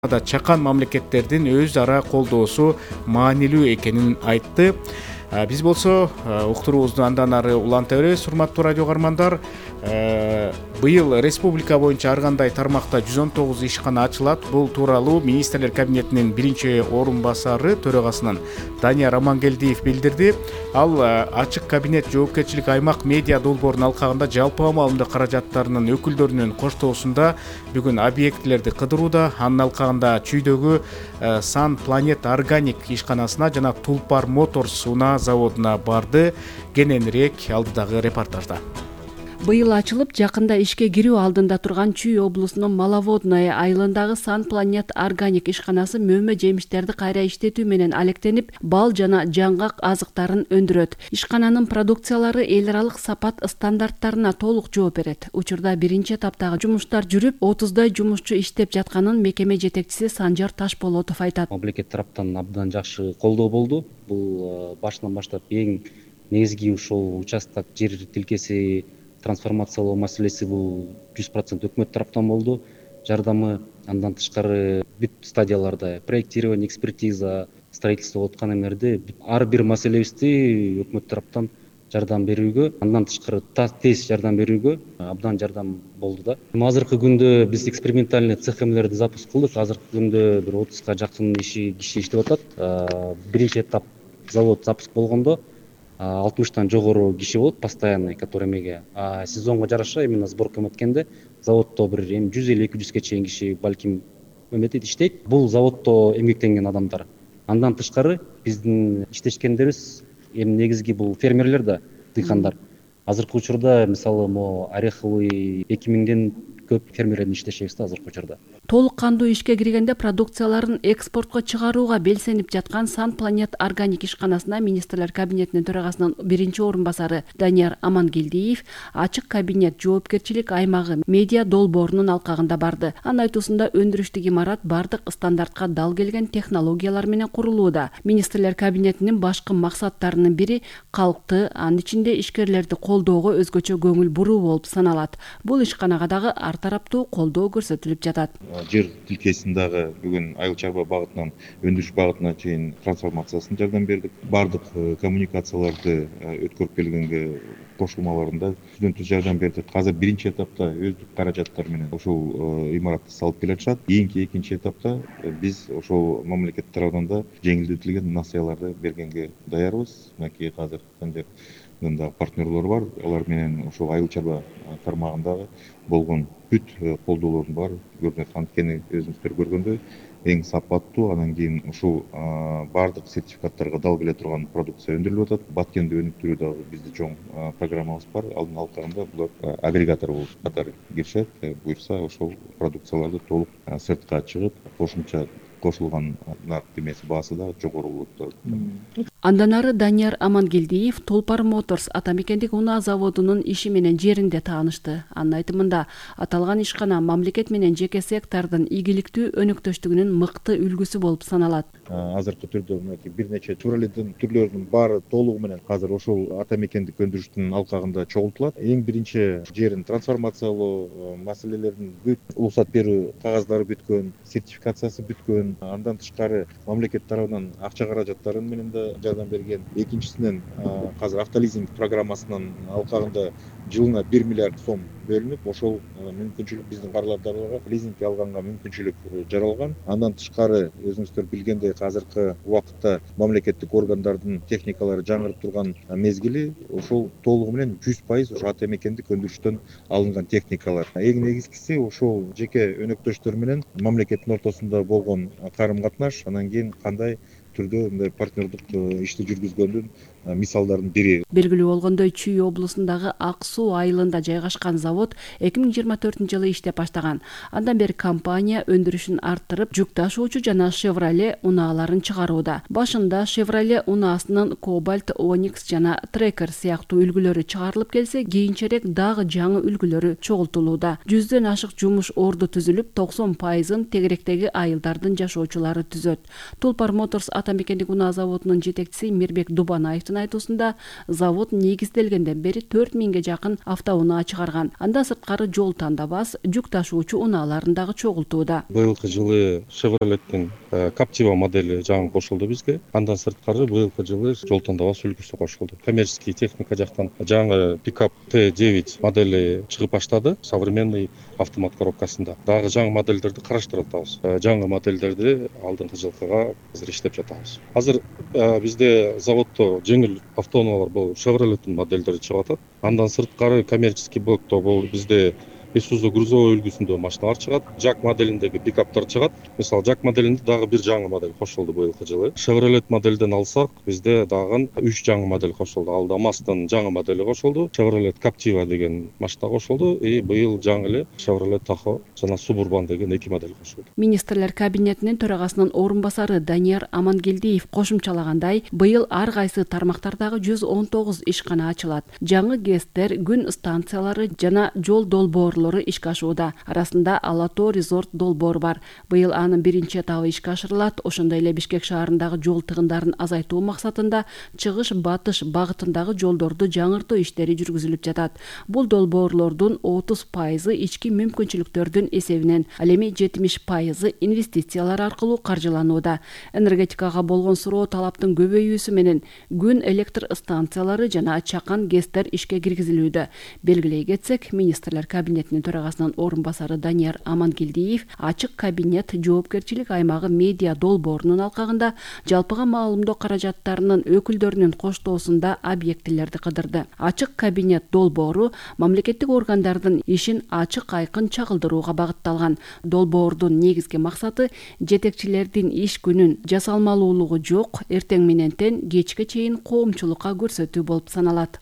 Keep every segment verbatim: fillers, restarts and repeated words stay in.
да чакан мамлекеттердин өз ара колдоосу маанилүү экенин айтты. Биз болсо уктуруубузду андан ары уланта беребиз. Урматтуу радио каармандар, быйыл республика боюнча ар кандай тармакта жүз он тогуз ишкана ачылат. Бул тууралуу министрлер кабинетинин биринчи орун басары төрагасынын Данияр Амангелдиев билдирди. Ал ачык кабинет жоопкерчилик аймак медиа долбоорунун алкагында жалпы маалымдоо каражаттарынын өкүлдөрүнүн коштоосунда бүгүн объектилерди кыдырууда. Анын алкагында Чүйдөгү Сан Планет Органик ишканасына жана Тулпар Моторс унаа заводуна барды. Кененирээк алдыдагы репортажда. Быйыл ачылып, жакында ишке кирүү алдында турган Чүй облусунун Маловодное айылындагы Сан Планет Органик ишканасы мөмө жемиштерди кайра иштетүү менен алектенип, бал жана жаңгак азыктарын өндүрөт. Ишкананын продукциялары эл аралык сапат стандарттарына толук жооп берет. Учурда биринчи этаптагы жумуштар жүрүп, отуздай жумушчу иштеп жатканын мекеме жетекчиси Санжар Ташболотов айтат. Мамлекет тараптан абдан жакшы колдоо болду. Бул башынан баштап эң негизги ушул участок жер тилкеси трансформациялоо маселеси бул жүз процент өкмөт тараптан болду. Жардамы андан тышкары бүт стадияларда проектирование, экспертиза, строительство болуп аткан эмерде ар бир маселебизди өкмөт тараптан жардам берүүгө, андан тышкары тез жардам берүүгө абдан жардам болду да. Азыркы күндө биз экспериментальный цехемлерди запуск кылдык. Азыркы күндө бир отузга жакын иши киши иштеп атат. Биринчи этап завод запуск болгондо алтымыштан жогору киши болот постоянный, который эмеге. А сезонго жараша именно сборка өткөндө заводдо бир эми жүз элүү эки жүзгө чейин киши балким эметет, иштейт. Бул заводдо эмгектенген адамдар. Андан тышкары биздин иштешкендерибиз эми негизги бул фермерлер да, дыйкандар. Азыркы учурда мисалы mo ореховый эки миңден көп фермерлердин иштешебиз да азыркы учурда. Толук кандуу ишке киргенде продукцияларын экспортко чыгарууга белсенип жаткан Сан Планет Органик ишканасына министрлер кабинетинин төрагасынын биринчи орун басары Данияр Амангелдиев ачык кабинет жоопкерчилик аймагы медиа долбоорунун алкагында барды. Анын айтуусунда өндүрүштүк имарат бардык стандартка дал келген технологиялар менен курулууда. Министрлер кабинетинин башкы максаттарынын бири калкты, анын ичинде ишкерлерди колдоого өзгөчө көңүл буруу болуп саналат. Бул ишканага дагы ар тараптуу колдоо көрсөтүлүп жатат. Жер тилкесин дагы бүгүн айыл чарба багытынан өндүрүш багытына чейин трансформациясына жардам бердик. Бардык коммуникацияларды өткөрүп келгенге кошулмаларында түздөн түз жардам бердик. Азыр биринчи этапта өздүк каражаттар менен ошол имаратты салып келе жатышат. Кийинки экинчи этапта биз ошол мамлекет тарабынан да жеңилдетилген насыяларды бергенге даярбыз. Мынакей азыр Санжар да партнерлор бар. Алар менен ошол айыл чарба тармагындагы болгон бүт колдоолордун баары көрүнөт. Анткени өзүңүздөр көргөндөй эң сапаттуу, анан кийин ушул бардык сертификаттарга дал келе турган продукция өндүрүлүп атат. Баткенди өнүктүрүү дагы бизде чоң программабыз бар. Анын алкагында булар агрегатор болуп катары киришет. Буюрса ошол продукцияларды толук сыртка чыгып, кошумча кошулган нарк демеси баасы да жогору болот. Андан ары Данияр Амангелдиев Тулпар Моторс атамекендик унаа заводунун иши менен жеринде таанышты. Анын айтымында аталган ишкана мамлекет менен жеке сектордун ийгиликтүү өнөктөштүгүнүн мыкты үлгүсү болуп саналат. Азыркы түрдө мынакей бир нече туралидин түрлөрүнүн баары толугу менен азыр ошол атамекендик өндүрүштүн алкагында чогултулат. Эң биринчи жерин трансформациялоо маселелерин бүт уруксат берүү кагаздары бүткөн, сертификациясы бүткөн. Андан тышкары мамлекет тарабынан акча каражаттарын менен да жардам берген. Экинчисинен азыр автолизинг программасынын алкагында жылына бир миллиард сом бөлүнүп, ошол мүмкүнчүлүк биздин карылардарга лизингге алганга мүмкүнчүлүк жаралган. Андан тышкары өзүңүздөр билгендей азыркы убакытта мамлекеттик органдардын техникалары жаңырып турган мезгили ошол толугу менен жүз пайыз ошо атамекендик өндүрүштөн алынган техникалар. Эң негизгиси ошол жеке өнөктөштөр менен мамлекеттин ортосунда болгон карым-катнаш, анан кийин кандай түрдө мындай партнердик ишти жүргүзгөндүн мисалдардын бири. Белгилүү болгондой, Чүй облусундагы Ак Суу айылында жайгашкан завод эки миң жыйырма төртүнчү жылы иштеп баштаган. Андан бери компания өндүрүшүн арттырып, жүк ташуучу жана Chevrolet унааларын чыгарууда. Башында Chevrolet унаасынын Cobalt, Onyx жана Tracker сыяктуу үлгүлөрү чыгарылып келсе, кийинчерээк дагы жаңы үлгүлөрү чогултулууда. Жүздөн ашык жумуш орду түзүлүп, токсон пайызын тегеректеги айылдардын жашоочулары түзөт. Тулпар Моторс атамекендик унаа заводунун жетекчиси Мирбек Дубанаевдин Мырзахметовдун айтуусунда завод негизделгенден бери төрт миңге жакын автоунаа чыгарган. Андан сырткары жол тандабас, жүк ташуучу унааларын дагы чогултууда. Быйылкы жылы Chevrolet'тин Captiva модели жаңы кошулду бизге. Андан сырткары быйылкы жылы жол тандабас үлгүсү кошулду. Коммерческий техника жактан жаңы пикап Т девять модели чыгып баштады, современный автомат коробкасында. Дагы жаңы модельдерди караштырып атабыз. Жаңы модельдерди алдыңкы жылкыга азыр иштеп жатабыз. Азыр бизде заводдо жеңил автоунаалар бул Chevrolet'тин модельдери чыгып атат. Андан сырткары коммерческий блокто бул бизде Isuzu грузовой үлгүсүндө машиналар чыгат, Jack моделиндеги пикаптар чыгат. Мисалы Jack моделинде дагы бир жаңы модель кошулду быйылкы жылы. Chevrolet моделден алсак, бизде дагы үч жаңы модель кошулду. Ал Damas'тын жаңы модели кошулду, Chevrolet Captiva деген машина кошулду, и быйыл жаңы эле Chevrolet Tahoe жана Suburban деген эки модель кошулду. Министрлер кабинетинин төрагасынын орун басары Данияр Амангелдиев кошумчалагандай, быйыл ар кайсы тармактардагы жүз он тогуз ишкана ачылат. Жаңы ГЭСтер, күн станциялары жана жол долбоорлору ишке ашууда. Арасында Алато резорт долбоор бар. Быйыл анын биринчи этабы ишке ашырылат. Ошондой эле Бишкек шаарындагы жол тыгындарын азайтуу максатында чыгыш-батыш багытындагы жолдорду жаңыртуу иштери жүргүзүлүп жатат. Бул долбоорлордун отуз пайызы ички мүмкүнчүлүктөрдүн эсебинен, ал эми жетимиш пайызы инвестициялар аркылуу каржыланууда. Энергетикага болгон суроо талаптын көбөйүүсү менен күн электр станциялары жана чакан ГЭСтер ишке киргизилүүдө. Белгилей кетсек, министрлер кабинетинин төрагасынын орун басары Данияр Амангелдиев ачык кабинет жоопкерчилик аймагы медиа долбоорунун алкагында жалпыга маалымдоо каражаттарынын өкүлдөрүнүн коштоосунда объектилерди кыдырды. Ачык кабинет долбоору мамлекеттик органдардын ишин ачык айкын чагылдырууга багытталган. Долбоордун негизги максаты жетекчилердин иш күнүн жасалмалуулугу жок, эртең менен кечке чейин коомчулукка көрсөтүү болуп саналат.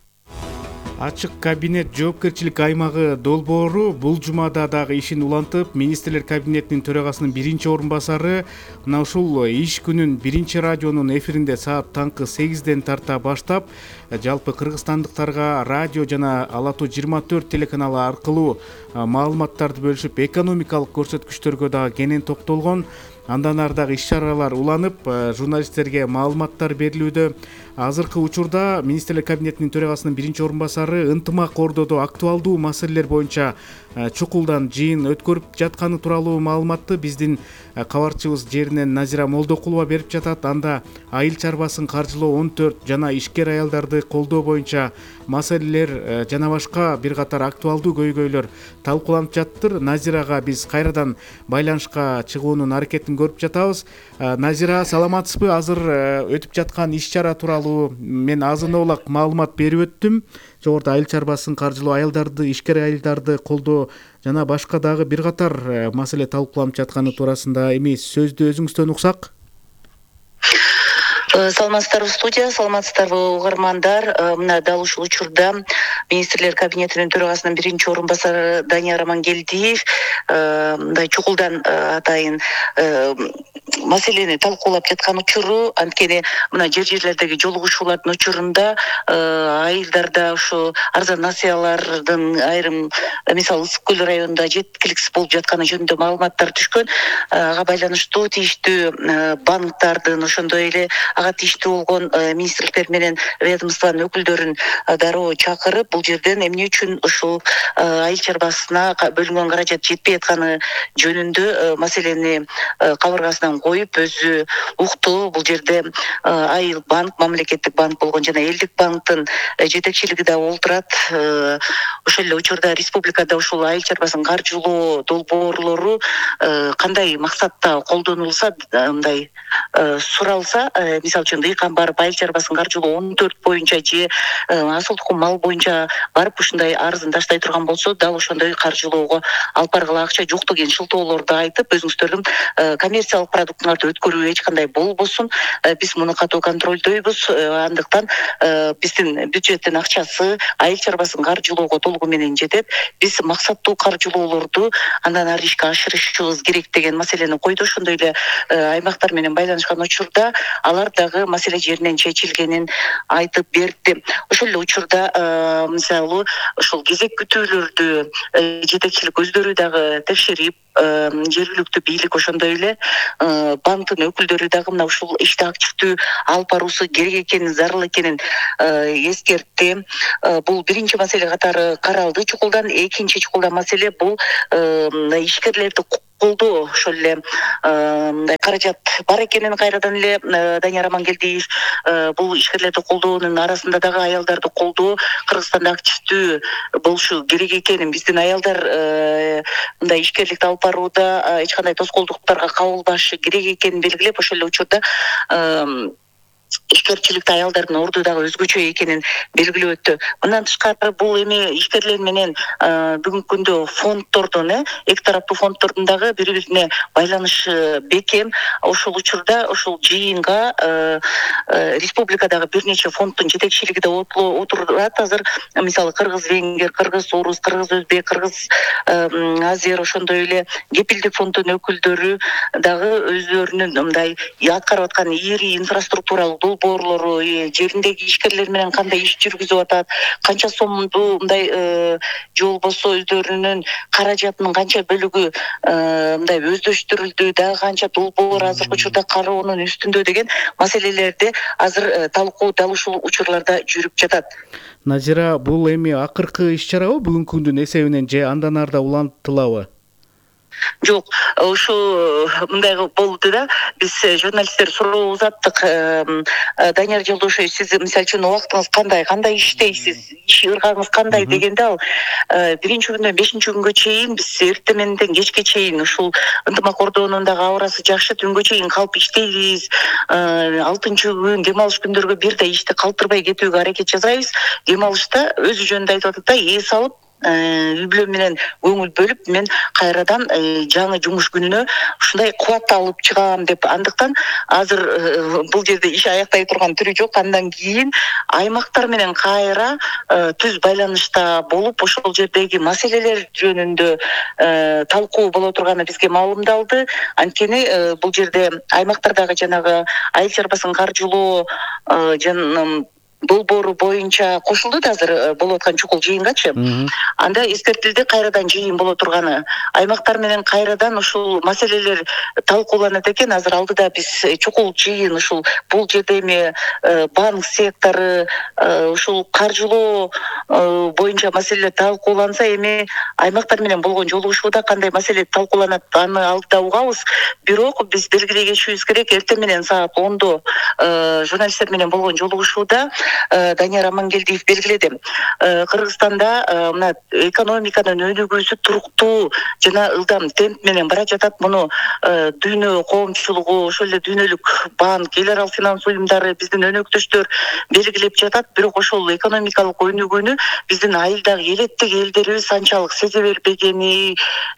Ачык кабинет жоопкерчилик аймагы долбоору бул жумада дагы ишин улантып, министрлер кабинетинин төрагасынын биринчи орун басары мына ушул иш күнүн биринчи радионун эфиринде саат таңкы сегизден тарта баштап, жалпы кыргызстандыктарга радио жана Алатуу жыйырма төрт телеканалы аркылуу маалыматтарды бөлүшүп, экономикалык көрсөткүчтөргө дагы кенен токтолгон. Андан ары дагы иш-чаралар уланып, журналисттерге маалыматтар берилүүдө. Азыркы учурда министрлер кабинетинин төрагасынын биринчи орун басары ынтымак ордодо актуалдуу маселелер боюнча чукулдан жыйын өткөрүп жатканы тууралуу маалыматты биздин кабарчыбыз жеринен Назира Молдокулова берип жатат. Анда айыл чарбасын каржылоо он төрт жана ишкер аялдарды колдоо боюнча маселелер жана башка бир катар актуалдуу көйгөйлөр талкууланып жаттыр. Назирага биз кайрадан байланышка чыгуунун аракетин көрүп жатабыз. Назира, саламатсызбы? Азыр өтүп жаткан иш-чара тууралуу мен азын-аулак маалымат берип өттүм. Жогоруда айыл чарбасын каржылоо, аялдарды, ишкер аялдарды колдоо жана башка дагы бир катар маселе талкууланып жатканы туурасында эми сөздү өзүңүздөн уксак. Саламатсыздарбы студия, саламатсыздарбы угармандар. Мына дал ушул учурда министрлер кабинетинин төрагасынын биринчи орун басары Данияр Амангелдиев мындай чукулдан атайын маселени талкуулап жаткан учуру, анткени мына жер жерлердеги жолугушуулардын учурунда айылдарда ушу арзан насыялардын айрым, мисалы Ысык көл районунда жеткиликсиз болуп жатканы жөнүндө маалыматтар түшкөн. Ага байланыштуу тийиштүү банктардын, ошондой эле ага тийиштүү болгон министрликтер менен ведомствонун өкүлдөрүн дароо чакырып, бул жерден эмне үчүн ушул айыл чарбасына бөлүнгөн каражат жетпей атканы жөнүндө маселени кабыргасынан коюп, өзү укту. Бул жерде айыл банк, мамлекеттик банк болгон жана элдик банктын жетекчилиги да олтурат. Ошол эле учурда республикада ушул айыл чарбасын каржылоо долбоорлору кандай максатта колдонулса, мындай суралса, мисалы үчүн дыйкан барып айыл чарбасын каржылоо он төрт боюнча же асыл тукум мал боюнча барып ушундай арызын таштай турган болсо, дал ошондой каржылоого алып баргыла акча жок деген шылтоолорду айтып, өзүңүздөрдүн коммерциялык продуктыңарды өткөрүү эч кандай болбосун, биз муну катуу контролдойбуз. Андыктан биздин бюджеттин акчасы айыл чарбасын каржылоого толугу менен жетет. Биз максаттуу каржылоолорду андан ары ишке ашырышыбыз керек деген маселени койду. Ошондой эле аймактар менен байланыш байланышкан учурда алар дагы маселе жеринен чечилгенин айтып берди. Ошол эле учурда мисалы ушул кезек күтүүлөрдү жетекчилик өздөрү дагы текшерип, жергиликтүү бийлик ошондой эле банктын өкүлдөрү дагы мына ушул ишти активдүү алып баруусу керек экенин, зарыл экенин эскертти. Бул биринчи маселе катары каралды чукулдан. Экинчи чукулда маселе бул ишкерлерди колдоо, ошол эле мындай каражат бар экенин кайрадан эле Данияр Амангелдиев бул ишкерлерди колдоонун арасында дагы аялдарды колдоо Кыргызстанда активдүү болушу керек экенин, биздин аялдар мындай ишкерликти алып барууда эч кандай тоскоолдуктарга кабылбашы керек экенин белгилеп, ошол эле учурда ишкерчиликте аялдардын орду дагы өзгөчө экенин белгилеп өттү. Мындан тышкары бул эми ишкерлер менен бүгүнкү күндө фонддордун, эки тараптуу фонддордун дагы бири-бирине байланышы бекем. Ошол учурда ошол жыйынга республикадагы бир нече фонддун жетекчилиги да отурат азыр. Мисалы Кыргыз-Венгер, Кыргыз-Орус, Кыргыз-Өзбек, Кыргыз-Азер, ошондой эле Кепилдик фонддун өкүлдөрү дагы өздөрүнүн мындай аткарып аткан ири инфраструктуралык долбоорлору, жериндеги ишкерлер менен кандай иш жүргүзүп атат, канча сомду мындай же болбосо өздөрүнүн каражатынын канча бөлүгү мындай өздөштүрүлдү, дагы канча долбоор азыркы учурда кароонун үстүндө деген маселелерди азыр талкуу талышуу учурларда жүрүп жатат. Назира, бул эми акыркы иш-чарабы бүгүнкү күндүн эсебинен же андан арда улантылабы? Жок, ушу мындай болду да, биз журналисттер суроо узаттык. Данияр Жолдошевич, сиз мисалы үчүн убактыңыз кандай, кандай иштейсиз, иш ыргагыңыз кандай дегенде ал биринчи күндөн бешинчи күнгө чейин биз эртең менен кечке чейин ушул ынтымак ордонун дагы абырасы жакшы, түнгө чейин калып иштейбиз. алтынчы күн дем алыш күндөргө бир да ишти калтырбай кетүүгө аракет жасайбыз. Дем алышта өзү жөнүндө айтып атат да, эс алып үй бүлө менен көңүл бөлүп мен кайрадан жаңы жумуш күнүнө ушундай кубат алып чыгам деп. Андыктан азыр бул жерде иш аяктай турган түрү жок. Андан кийин аймактар менен кайра түз байланышта болуп, ошол жердеги маселелер жөнүндө талкуу боло турганы бизге маалымдалды. Анткени бул жерде аймактардагы жанагы айыл чарбасын каржылоо жана долбоору боюнча кошулду да азыр болуп аткан чукул жыйынгачы. Анда эскертилди кайрадан жыйын боло турганы. Аймактар менен кайрадан ушул маселелер талкууланат экен. Азыр алдыда биз чукул жыйын ушул бул жерде эми банк сектору, ушул каржылоо боюнча маселелер талкууланса, эми аймактар менен болгон жолугушууда кандай маселе талкууланат аны алдыда угабыз. Бирок биз белгилей кетишибиз керек, эртең менен саат ондо журналисттер менен болгон жолугушууда Данияр Амангелдиев белгиледи. Кыргызстанда мына экономиканын өнүгүүсү туруктуу жана ылдам темп менен бара жатат. Муну дүйнө коомчулугу, ошол эле дүйнөлүк банк, эл аралык финанс уюмдары, биздин өнөктөштөр белгилеп жатат. Бирок ошол экономикалык өнүгүүнү биздин айылдагы элеттик элдерибиз анчалык сезе бербегени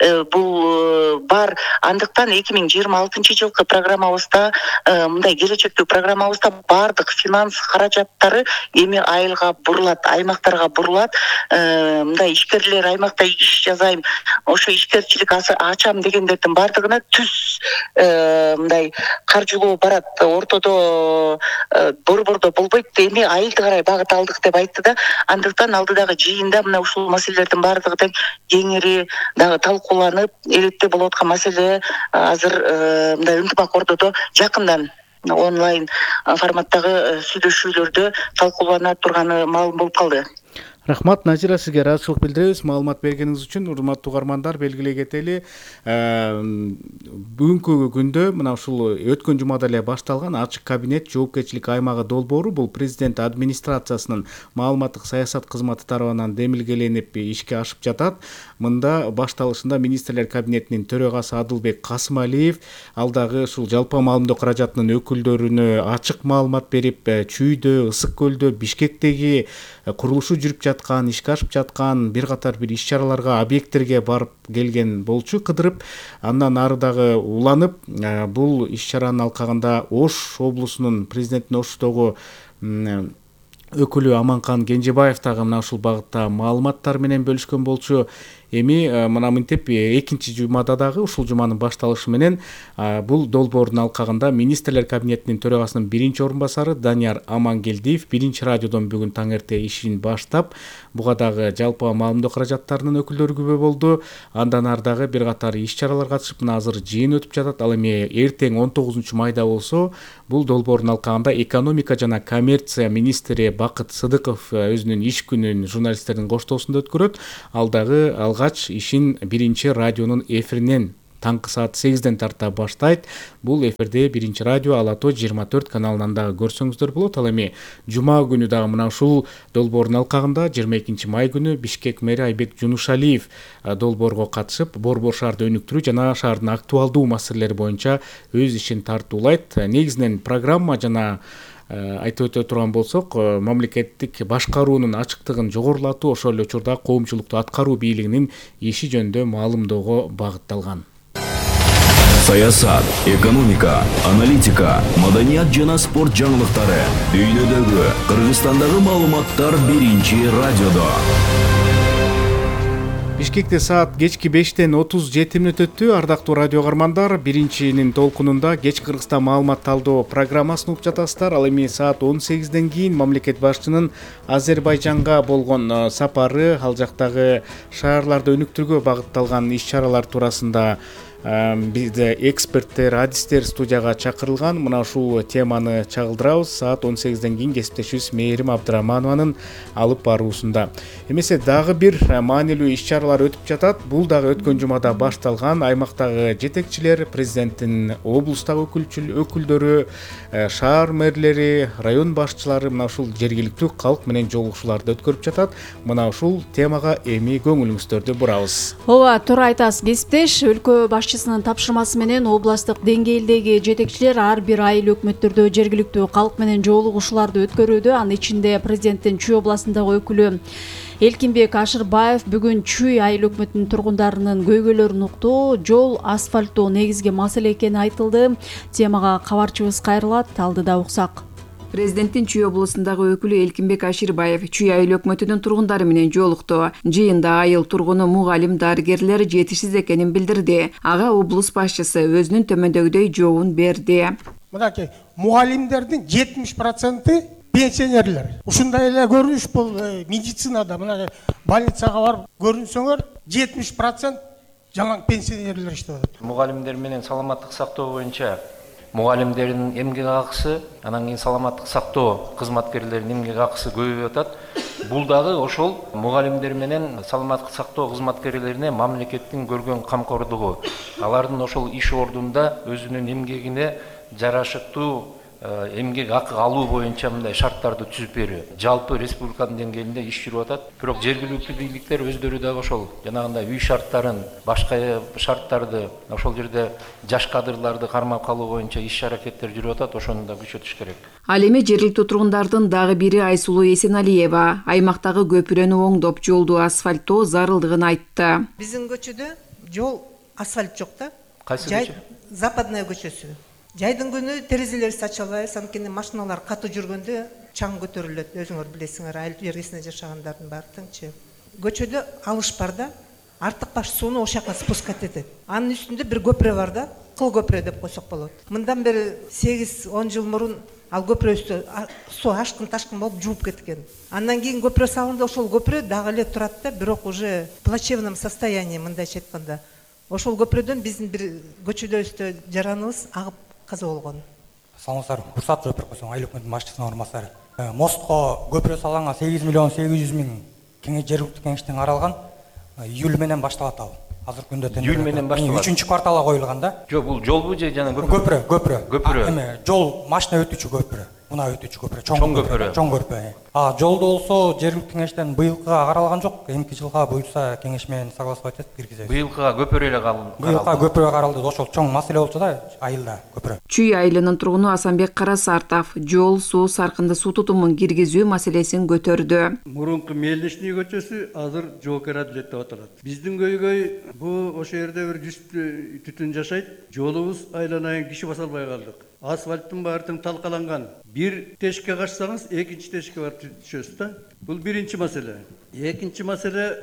бул бар. Андыктан эки миң жыйырма алтынчы жылкы программабызда, мындай келечектүү программабызда бардык финанс каражаттары эми айылга бурулат, аймактарга бурулат. Мындай ишкерлер аймакта иш жасайм, ошо ишкерчилик ачам дегендердин бардыгына түз мындай каржылоо барат. Ортодо борбордо болбойт, эми айылды карай багыт алдык деп айтты да. Андыктан алдыдагы жыйында мына ушул маселелердин бардыгы тең кеңири дагы талкууланып, элетте болуп аткан маселе азыр мындай ынтымак ордодо жакындан онлайн форматтагы сүйлөшүүлөрдө талкуулана турганы маалым болуп калды. Рахмат, Назира, сизге ыраазычылык билдиребиз маалымат бергениңиз үчүн. Урматтуу угармандар, белгилей кетели, бүгүнкү күндө мына ушул өткөн жумада эле башталган ачык кабинет жоопкерчилик аймагы долбоору бул президент администрациясынын маалыматтык саясат кызматы тарабынан демилгеленип ишке ашып жатат. Мында башталышында министрлер кабинетинин төрагасы Адылбек Касымалиев ал дагы ушул жалпы маалымдоо каражатынын өкүлдөрүнө ачык маалымат берип, Чүйдө, Ысык көлдө, Бишкектеги курулушу жүрүп жаткан, ишке ашып жаткан бир катар бир иш-чараларга, объекттерге барып келген болчу, кыдырып. Андан ары дагы уланып, бул иш-чаранын алкагында Ош облусунун президенттин Оштогу өкүлү Аманкан Кенжебаев дагы мына ушул багытта маалыматтар менен бөлүшкөн болчу. эми мына мынтип экинчи жумада дагы ушул жуманын башталышы менен бул долбоордун алкагында министрлер кабинетинин төрагасынын биринчи орун басары Данияр Амангелдиев биринчи радиодон бүгүн таң эрте ишин баштап, буга дагы жалпы маалымдоо каражаттарынын өкүлдөрү күбө болду. Андан ары дагы бир катар иш-чаралар катышып, мына азыр жыйын өтүп жатат. Ал эми эртең он тогузунчу майда болсо, бул долбоордун алкагында экономика жана коммерция министри Бакыт Сыдыков өзүнүн иш күнүн журналисттердин коштоосунда өткөрөт. Ал дагы алгач ишин биринчи радионун эфиринен таңкы саат сегизден тарта баштайт. Бул эфирде биринчи радио Ала Тоо жыйырма төрт каналынан дагы көрсөңүздөр болот. Ал эми жума күнү дагы мына ушул долбоордун алкагында жыйырма экинчи май күнү Бишкек мэри Айбек Жунушалиев долбоорго катышып, Борбор шаарды өнүктүрүү жана шаардын актуалдуу маселелери боюнча өз ишин тартуулайт. Негизинен программа жана айтып өтө турган болсок, мамлекеттик башкаруунун ачыктыгын жогорулатуу, ошол эле учурда коомчулукту аткаруу бийлигинин иши жөнүндө маалымдоого багытталган. Саясат, экономика, аналитика, маданият жана спорт жаңылыктары, дүйнөдөгү, Кыргызстандагы маалыматтар биринчи радиодо. Бишкекте саат кечки бештен отуз жети мүнөт өттү. Ардактуу радио каармандар, биринчинин толкунунда Кеч Кыргызстан маалымат талдоо программасын угуп жатасыздар. Ал эми саат он сегизден кийин мамлекет башчынын Азербайжанга болгон сапары, ал жактагы шаарларды өнүктүрүүгө багытталган иш-чаралар туурасында бизде эксперттер, адистер студияга чакырылган. Мына ушул теманы чагылдырабыз. Саат он сегизден кийин кесиптешибиз Мээрим Абдыраманованын алып баруусунда. Эмесе дагы бир маанилүү иш-чаралар өтүп жатат. Бул дагы өткөн жумада башталган. Аймактагы жетекчилер, президенттин облустагы өкүлдөрү, шаар мэрлери, район башчылары мына ушул жергиликтүү калк менен жолугушууларды өткөрүп жатат. Мына ушул темага эми көңүлүңүздөрдү бурабыз. Ооба, туура айтасыз кесиптеш. Өлкө башчысынын тапшырмасы менен областык деңгээлдеги жетекчилер ар бир айыл өкмөттөрдө жергиликтүү калк менен жолугушууларды өткөрүүдө. Анын ичинде президенттин Чүй областындагы өкүлү Элкинбек Ашырбаев бүгүн Чүй айыл өкмөтүнүн тургундарынын көйгөйлөрүн укту. Жол асфальттоо негизги маселе экени айтылды. Темага кабарчыбыз кайрылат, алдыда уксак. Президенттин Чүй облусундагы өкүлү Элкинбек Аширбаев Чүй айыл өкмөтүнүн тургундары менен жолукту. Жыйында айыл тургуну мугалим, дарыгерлер жетишсиз экенин билдирди. Ага облус башчысы өзүнүн төмөндөгүдөй жообун берди. Мынакей мугалимдердин жетимиш проценти пенсионерлер. Ушундай эле көрүнүш бул медицинада. Мына больницага барып көрүнсөңөр жетимиш процент жаңы пенсионерлер иштеп атат. Мугалимдер менен саламаттык сактоо боюнча мугалимдердин эмгек акысы, анан кийин саламаттык сактоо кызматкерлеринин эмгек акысы көбөйүп атат. Бул дагы ошол мугалимдер менен саламаттык сактоо кызматкерлерине мамлекеттин көргөн камкордугу. Алардын ошол иш ордунда өзүнүн эмгегине жарашыктуу эмгек акы алуу боюнча мындай шарттарды түзүп берүү. Жалпы республиканын деңгээлинде иш жүрүп атат. Бирок жергиликтүү бийликтер өздөрү дагы ошол жанагындай үй шарттарын, башка шарттарды, ошол жерде жаш кадрларды кармап калуу боюнча иш аракеттер жүрүп атат. Ошону да күчөтүш керек. Ал эми жергиликтүү тургундардын дагы бири Айсулуу Эсеналиева аймактагы көпүрөнү оңдоп, жолду асфальттоо зарылдыгын айтты. Биздин көчөдө жол асфальт жок да. Кайсы көчө? Западная көчөсү. Жайдын күнү терезелер сачалайбыз, анткени машиналар катуу жүргөндө чаң көтөрүлөт. Өзүңөр билесиңер, айыл жергесинде жашагандардын баары тыңчы. Көчөдө алыш бар да, артык баш сууну ошол жака спускать этет. Анын үстүндө бир көпүрө бар да, кыл көпүрө деп койсок болот. Мындан бери сегиз он жыл мурун ал көпүрө үстү суу ашкын ташкын болуп жууп кеткен. Андан кийин көпүрө салынды, ошол көпүрө дагы эле турат да, бирок уже в плачевном состоянии, мындайча айтканда. Ошол көпүрөдөн биздин бир көчөдөбүздө жараныбыз агып каза болгон. Саламатсыздар, уруксат жооп берип койсоң, айыл өкмөтүнүн башчысынын орун басары. Мостко көпүрө салганга сегиз миллион сегиз жүз миң кеңеш жергиликтүү кеңештен каралган. Июль менен башталат ал. Азыркы күндө тендер. Июль менен башталат. үчүнчү кварталга коюлган да. Жок, бул жолбу же жана көпүрө? Көпүрө, көпүрө. Көпүрө. Эме жол машина өтүүчү көпүрө. Мына өтүүчү көпүрө, чоң көпүрө. Чоң көпүрө. А жолду болсо жергиликтүү кеңештен быйылкыга каралган жок. Эмки жылга буюрса кеңеш менен согласовать этип киргизебиз. Быйылкыга көпүрө эле калды. Быйылкыга көпүрө каралды. Ошол чоң маселе болчу да айылда көпүрө. Чүй айылынын тургуну Асанбек Карасартов жол, суу, саркынды суу тутумун киргизүү маселесин көтөрдү. Мурунку Мелничный көчөсү азыр жоокер адилет деп аталат. Биздин көйгөй бул ошол жерде бир жүз түтүн жашайт. Жолубуз айланайын киши баса албай калдык. Асфальттын баары тең талкаланган. Бир тешикке качсаңыз, экинчи тешикке барып түшөсүз да. Бул биринчи маселе. Экинчи маселе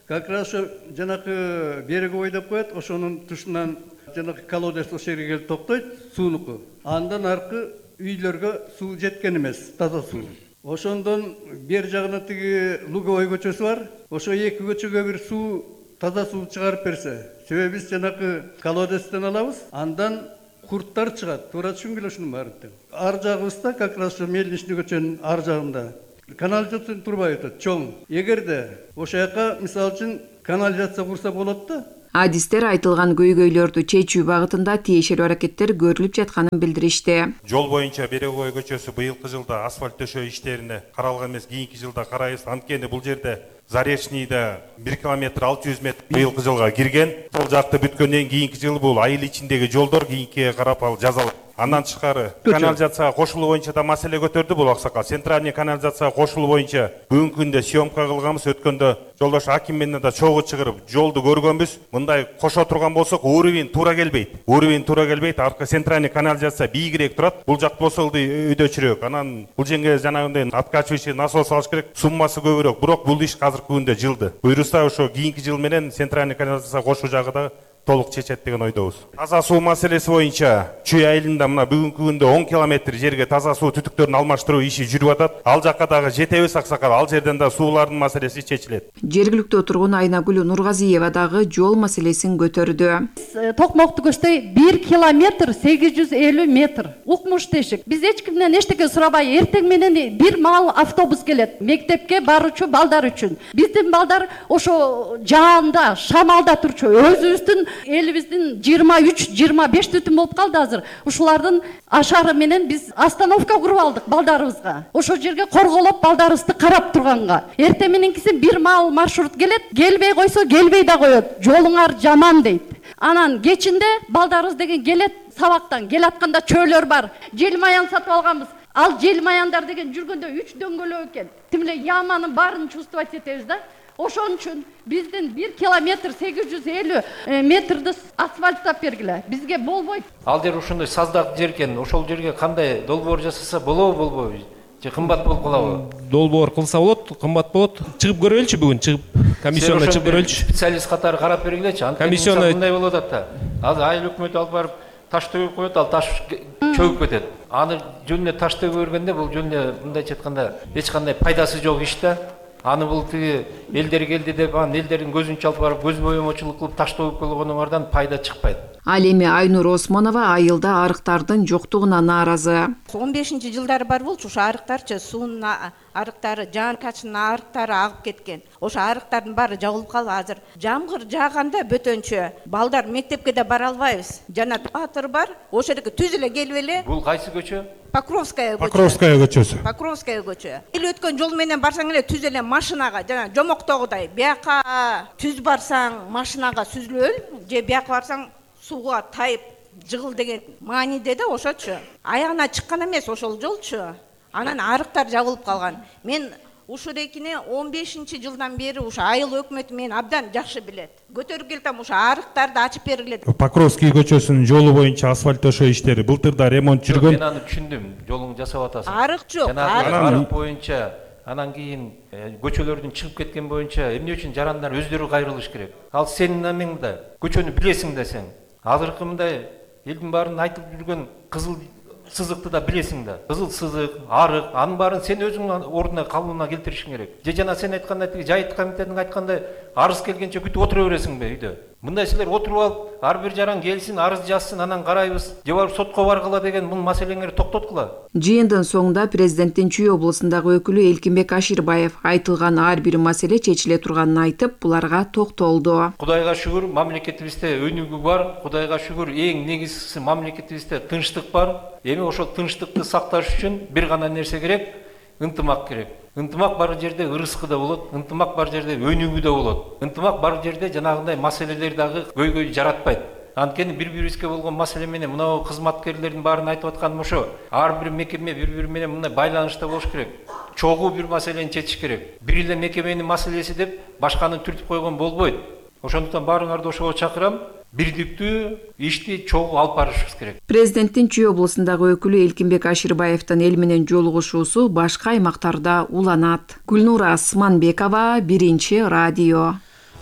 как раз ошо жанакы береги ойдоп коет, ошонун тушунан жанакы колодец ошол жерге келип токтойт, суунуку. Андан аркы үйлөргө суу жеткен эмес, таза суу. Ошондон бер жагына тиги Луговой көчөсү бар. Ошо эки көчөгө бир суу, таза суу чыгарып берсе, себеби биз жанакы колодецтен алабыз, андан курттар чыгат. Туура түшүнгүлө ушунун баарын. Ар жагыбызда как раз ошо Мельничный көчөнүн ар жагында канализация турбай өтөт, чоң. Эгерде ошол жака мисалы үчүн канализация курса болот да. Адистер айтылган көйгөйлөрдү чечүү багытында тиешелүү аракеттер көрүлүп жатканын билдиришти. Жол боюнча Береговой көчөсү быйылкы жылда асфальт төшөө иштерине каралган эмес, кийинки жылда карайбыз. Анткени бул жерде Заречныйда бир километр алты жүз метр быйылкы жылга кирген. Сол жакты бүткөндөн кийинки жыл бул айыл ичиндеги жолдор кийинкиге карап ал жазалып. Андан тышкары канализацияга кошулуу боюнча да маселе көтөрдү бул аксакал. Центральный канализацияга кошулуу боюнча бүгүнкү күндө съемка кылганбыз. Өткөндө жолдош аким менен да чогуу чыгарып жолду көргөнбүз. Мындай кошо турган болсок уровень туура келбейт. Уровень туура келбейт. Аркы центральный канализация бийигирээк турат. Бул жак болсо өйдөчүрөөк. Анан бул жерге жанагындай откачивающий насос алыш керек. Суммасы көбүрөөк. Бирок бул иш азыркы күндө жылды. Буйруса ошо кийинки жыл менен центральный канализация кошуу жагы да толук чечет деген ойдобуз. Таза суу маселеси боюнча Чүй айылында мына бүгүнкү күндө он километр жерге таза суу түтүктөрүн алмаштыруу иши жүрүп атат. Ал жакка дагы жетебиз аксакал. Ал жерден да суулардын маселеси чечилет. Жергиликтүү тургун Айнагүл Нургазиева дагы жол маселесин көтөрдү. Токмокту көчтөй бир километр сегиз жүз элүү метр. Укмуш тешик. Биз эч кимден эчтеке сурабай, эртең менен бир маал автобус келет. Мектепке баруучу балдар үчүн. Биздин балдар ошо жаанда, шамалда турчу. Өзүбүздүн элибиздин жыйырма үч жыйырма беш түтүн болуп калды азыр. Ушулардын ашары менен биз остановка куруп алдык балдарыбызга. Ошол жерге корголоп балдарыбызды карап турганга. Эртең мененкисин бир маал маршрут келет, келбей койсо келбей да коет. Жолуңар жаман дейт. Анан кечинде балдарыбыз деген келет сабактан, келатканда чөөлөр бар. Жел маян сатып алганбыз. Ал жел маяндар деген жүргөндө үч дөңгөлөк экен. Тим эле яманын баарын чувствовать этебиз да. Ошон үчүн биздин бир километр сегиз жүз элүү метрди асфальттап бергиле. Бизге болбойт. Ал жер ушундай саздак жер экен. Ошол жерге кандай долбоор жасаса болобу, болбойбу? Же кымбат болуп калабы? Долбоор кылса болот, кымбат болот. Чыгып көрөлүчү бүгүн, чыгып комиссионго чыгып көрөлүчү. Специалист катары карап бергилечи. Комиссионго мындай болуп атат да. Азыр айыл өкмөтү алып барып таш төгүп коет, ал таш чөгүп кетет. Аны жөнүнө таш төгүп бергенде бул жөнүнө мындайча айтканда эч кандай пайдасы жок иш да. Аны бул тиги элдер келди деп, анын элдердин көзүн чалып барып көз боемочулук кылып таш төгүп койгонуңардан пайда чыкпайт. Ал эми Айнур Осмонова айылда арыктардын жоктугуна нааразы. он бешинчи жылдары бар болчу, ошо арыктарчы суунун арыктары, жаан качынын арыктары агып кеткен. Ошо арыктардын баары жабылып калды азыр. Жамгыр жааганда бөтөнчө балдар мектепке да бара албайбыз. Жана атыр бар, ошол жерге түз эле келип эле. Бул кайсы көчө? Покровская көчө. Покровская көчөсү. Покровская көчө. Эл өткөн жол менен барсаң эле түз эле машинага, жана жомоктогудай, бияка түз барсаң машинага сүзүлөл, же бияка барсаң сууга тайып жыгыл деген мааниде да ошочу. Аягына чыккан эмес ошол жолчу. Анан арыктар жабылып калган. Мен ушул рекине он бешинчи жылдан бери ушу айыл өкмөтү мен абдан жакшы билет. Көтөрүп келтем, ушу арыктарды ачып бергиле. Покровский көчөсүнүн жолу боюнча асфальт төшөө иштери былтырда ремонт жүргөн. Мен аны түшүндүм. Жолуңду жасап атасың. Арык жок. Арык боюнча анан кийин көчөлөрдүн чыгып кеткен боюнча эмне үчүн жарандар өздөрү кайрылыш керек? Ал сенин намеңде көчөнү билесиң да сен. Азыркы мындай элдин баарын айтып жүргөн кызыл сызыкты да билесиң да. Кызыл сызык, арык, анын баарын сен өзүң ордуна калыбына келтиришиң керек. Же жана сен айткандай тиги жайыт комитетинин айткандай арыз келгенче күтүп отура бересиңби үйдө? Мындай силер отуруп алып, ар бир жаран келсин, арыз жазсын, анан карайбыз. Же барып сотко баргыла деген бул маселеңерди токтоткула. Жыйындын соңунда президенттин Чүй облусундагы өкүлү Элкинбек Аширбаев айтылган ар бир маселе чечиле турганын айтып, буларга токтолду. Кудайга шүгүр, мамлекетибизде өнүгүү бар. Кудайга шүгүр, эң негизгиси мамлекетибизде тынчтык бар. Эми ошол тынчтыкты сакташ үчүн бир гана нерсе керек, ынтымак керек. Ынтымак бар жерде ырыскы да болот, ынтымак бар жерде өнүгүү да болот. Ынтымак бар жерде жанагындай маселелер дагы көйгөй жаратпайт. Анткени бири-бирибизге болгон маселе менен мына кызматкерлердин баарын айтып атканым ошо. Ар бир мекеме бири-бири менен мындай байланышта болуш керек. Чогуу бир маселени чечиш керек. Бир эле мекеменин маселеси деп башканы түртүп койгон болбойт. Ошондуктан баарыңарды ошого чакырам. Бирдиктүү ишти чогуу алып барышыбыз керек. Президенттин Чүй облусундагы өкүлү Элкинбек Аширбаевдин эл менен жолугушуусу башка аймактарда уланат. Гүлнура Асманбекова, Биринчи радио.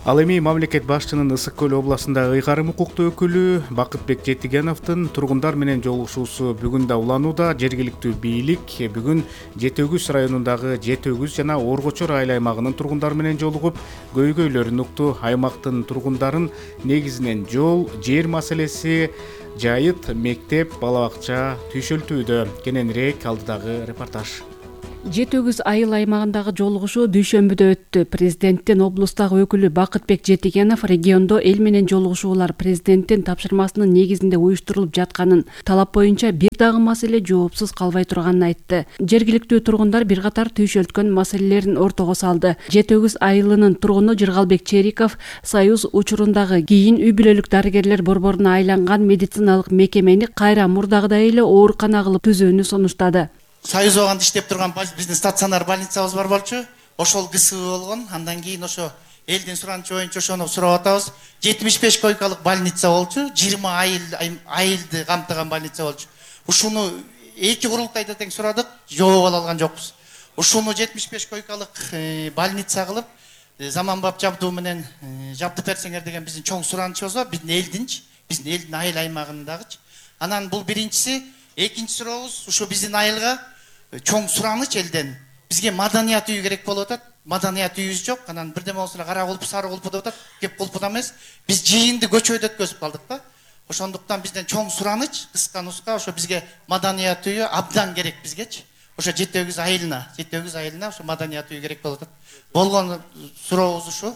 Ал эми мамлекет башчынын Ысык Көл областындагы ыйгарым укуктуу өкүлү Бакытбек Жетигеновдун тургундар менен жолугушуусу бүгүн да уланууда. Жергиликтүү бийлик бүгүн Жети Өгүз районундагы Жети Өгүз жана Оргочор айыл аймагынын тургундары менен жолугуп, көйгөйлөрүн укту. Аймактын тургундарын негизинен жол, жер маселеси, жайыт, мектеп, бала бакча түйшөлтүүдө. Кененирээк алдыдагы репортаж. Жети Өгүз айыл аймагындагы жолугушуу дүйшөмбүдө өттү. Президенттин облустагы өкүлү Бакытбек Жетигенов региондо эл менен жолугушуулар президенттин тапшырмасынын негизинде уюштурулуп жатканын, талап боюнча бир дагы маселе жоопсуз калбай турганын айтты. Жергиликтүү тургундар бир катар түйшөлткөн маселелерин ортого салды. Жети Өгүз айылынын тургуну Жыргалбек Чериков Союз учурундагы кийин үй бүлөлүк дарыгерлер борборуна айланган медициналык мекемени кайра мурдагыдай эле оорукана кылып түзүүнү сунуштады. Союз ооганда иштеп турган биздин стационар больницабыз бар болчу. Ошол КСИ болгон. Андан кийин ошо элдин суранычы боюнча ошону сурап атабыз. жетимиш беш койкалык больница болчу. жыйырма айыл айылды камтыган больница болчу. Ушуну эки курултайда тең сурадык, жооп ала алган жокпуз. Ушуну жетимиш беш койкалык больница кылып, заманбап жабдуу менен жабдып берсеңер деген биздин чоң суранычыбыз бар. Биздин элдинчи, биздин элдин айыл аймагындагычы. Анан бул биринчиси, экинчи сурообуз ушу биздин айылга чоң сураныч элден. Бизге маданият үй керек болуп атат. Маданият үйүбүз жок. Анан бирдеме болсо кара кулп, сары кулп деп атат. Кеп кулп эмес. Биз жыйынды көчөдө өткөзүп калдык да. Ошондуктан бизден чоң сураныч, кыска нуска ошо бизге маданият үйү абдан керек бизгечи. Ошо Жети Өгүз айылына, Жети Өгүз айылына ошо маданият үй керек болуп атат. Болгон сурообуз ушу.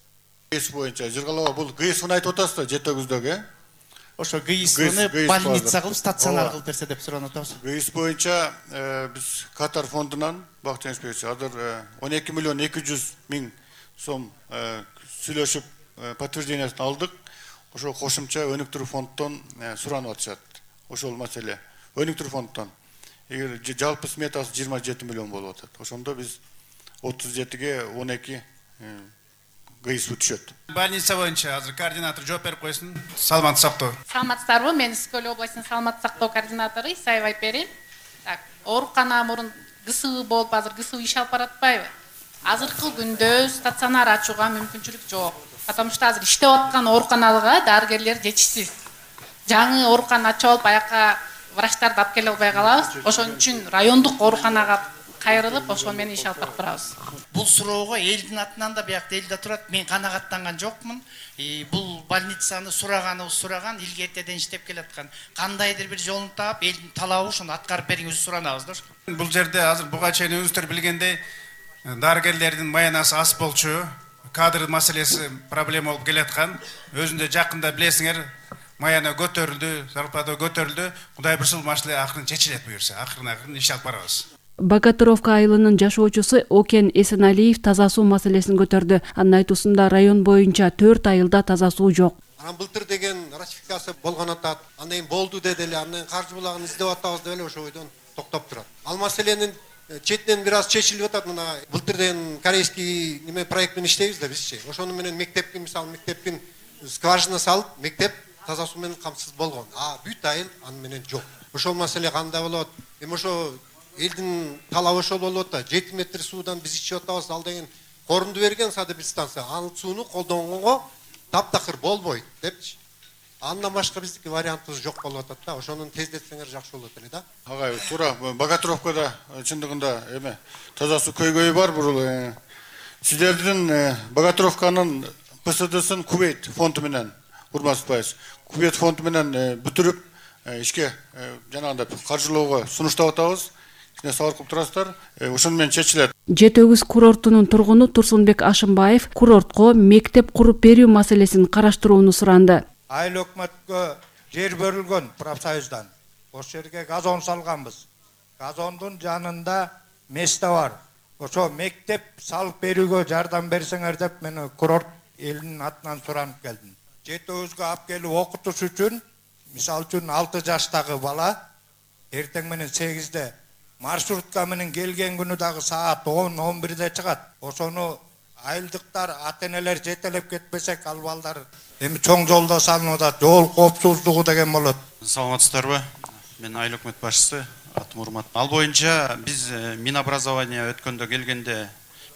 ГИС боюнча Жыргалова бул ГИСын айтып атасыз да Жети Өгүздөгү? Ошо ГИСны больница кылып, стационар кылып берсе деп суранып атабыз. ГИС боюнча биз Катар фондунан бакча инспекция азыр он эки миллион эки жүз миң сом сүйлөшүп подтверждениясын алдык. Ошо кошумча өнүктүрүү фонддон суранып атышат. Ошол маселе. Өнүктүрүү фонддон. Эгер жалпы сметасы жыйырма жети миллион болуп атат. Ошондо биз отуз жетиге он эки ГИС түшөт. Больница боюнча азыр координатор жооп берип койсун. Саламатты сактоо. Саламатсыздарбы? Мен Ысык Көл областынын саламатты сактоо координатору Исаева Айпери. Так, оорукана мурун КСИ болуп азыр КСИ иш алып баратпайбы? Азыркы күндө стационар ачууга мүмкүнчүлүк жок. Потому что азыр иштеп аткан ооруканаларга дарыгерлер жетишсиз. Жаңы оорукана ачып алып аяка врачтарды алып келе албай калабыз. Ошон үчүн райондук ооруканага кайрылып, ошол менен иш алып барып турабыз. Бул суроого элдин атынан да биякта элде турат. Мен канагаттанган жокмун. Бул больницаны сураганыбыз сураган, илгертеден иштеп келаткан. Кандайдыр бир жолун таап, элдин талабы ошону аткарып бериңиз суранабыз да. Бул жерде азыр буга чейин өзүңүздөр билгендей дарыгерлердин маянасы аз болчу, кадр маселеси проблема болуп келаткан. Өзүндө жакында билесиңер, маяна көтөрүлдү, зарплата көтөрүлдү. Кудай бурсун маселе акырын чечилет буюрса, акырын акырын иш алып барабыз. Богатыровка айылынын жашоочусу Окен Эсеналиев таза суу маселесин көтөрдү. Анын айтуусунда район боюнча төрт айылда таза суу жок. Анан былтыр деген ратификация болгон атат. Андан кийин болду деди эле, андан каржы булагын издеп атабыз деп эле ошо бойдон токтоп турат. Ал маселенин четинен бир аз чечилип атат. Мына былтыр деген корейский неме проект менен иштейбиз да бизчи. Ошону менен мектепке, мисалы, мектептин скважина салып, мектеп таза суу менен камсыз болгон. А бүт айыл аны менен жок. Ошол маселе кандай болот? Эми ошо элдин талабы ошол болуп атат. жети метр суудан биз ичип атабыз. Ал деген корунду берген садыбир станция. Ал сууну колдонгонго таптакыр болбойт депчи. Андан башка биздики вариантыбыз жок болуп атат да. Ошону тездетсеңер жакшы болот эле да. Агай, туура Богатыровкада чындыгында эме таза суу көйгөйү бар. Бул сиздердин Богатыровканын ПСДсын Кувейт фонду менен урматпайсыз. Кувейт фонду менен бүтүрүп ишке жанагындай каржылоого сунуштап атабыз. Сабыр кылып турасыздар. Ошону менен чечилет. Жети Өгүз курортунун тургуну Турсунбек Ашымбаев курортко мектеп куруп берүү маселесин караштырууну суранды. Айыл өкмөткө жер бөлүнгөн профсоюздан. Ошол жерге газон салганбыз. Газондун жанында месте бар. Ошо мектеп салып берүүгө жардам берсеңер деп мен курорт элинин атынан суранып келдим. Жети Өгүзгө алып келип окутуш үчүн, мисалы үчүн алты жаштагы бала эртең менен сегизде маршрутка менен келген күнү дагы саат он он бирде чыгат. Ошону айылдыктар, ата-энелер жетелеп кетпесек, ал балдар эми чоң жолдо салынып атат. Жол коопсуздугу деген болот. Саламатсыздарбы? Мен айыл өкмөт башчысы Атым Урмат. Ал боюнча биз Минобразование өткөндө келгенде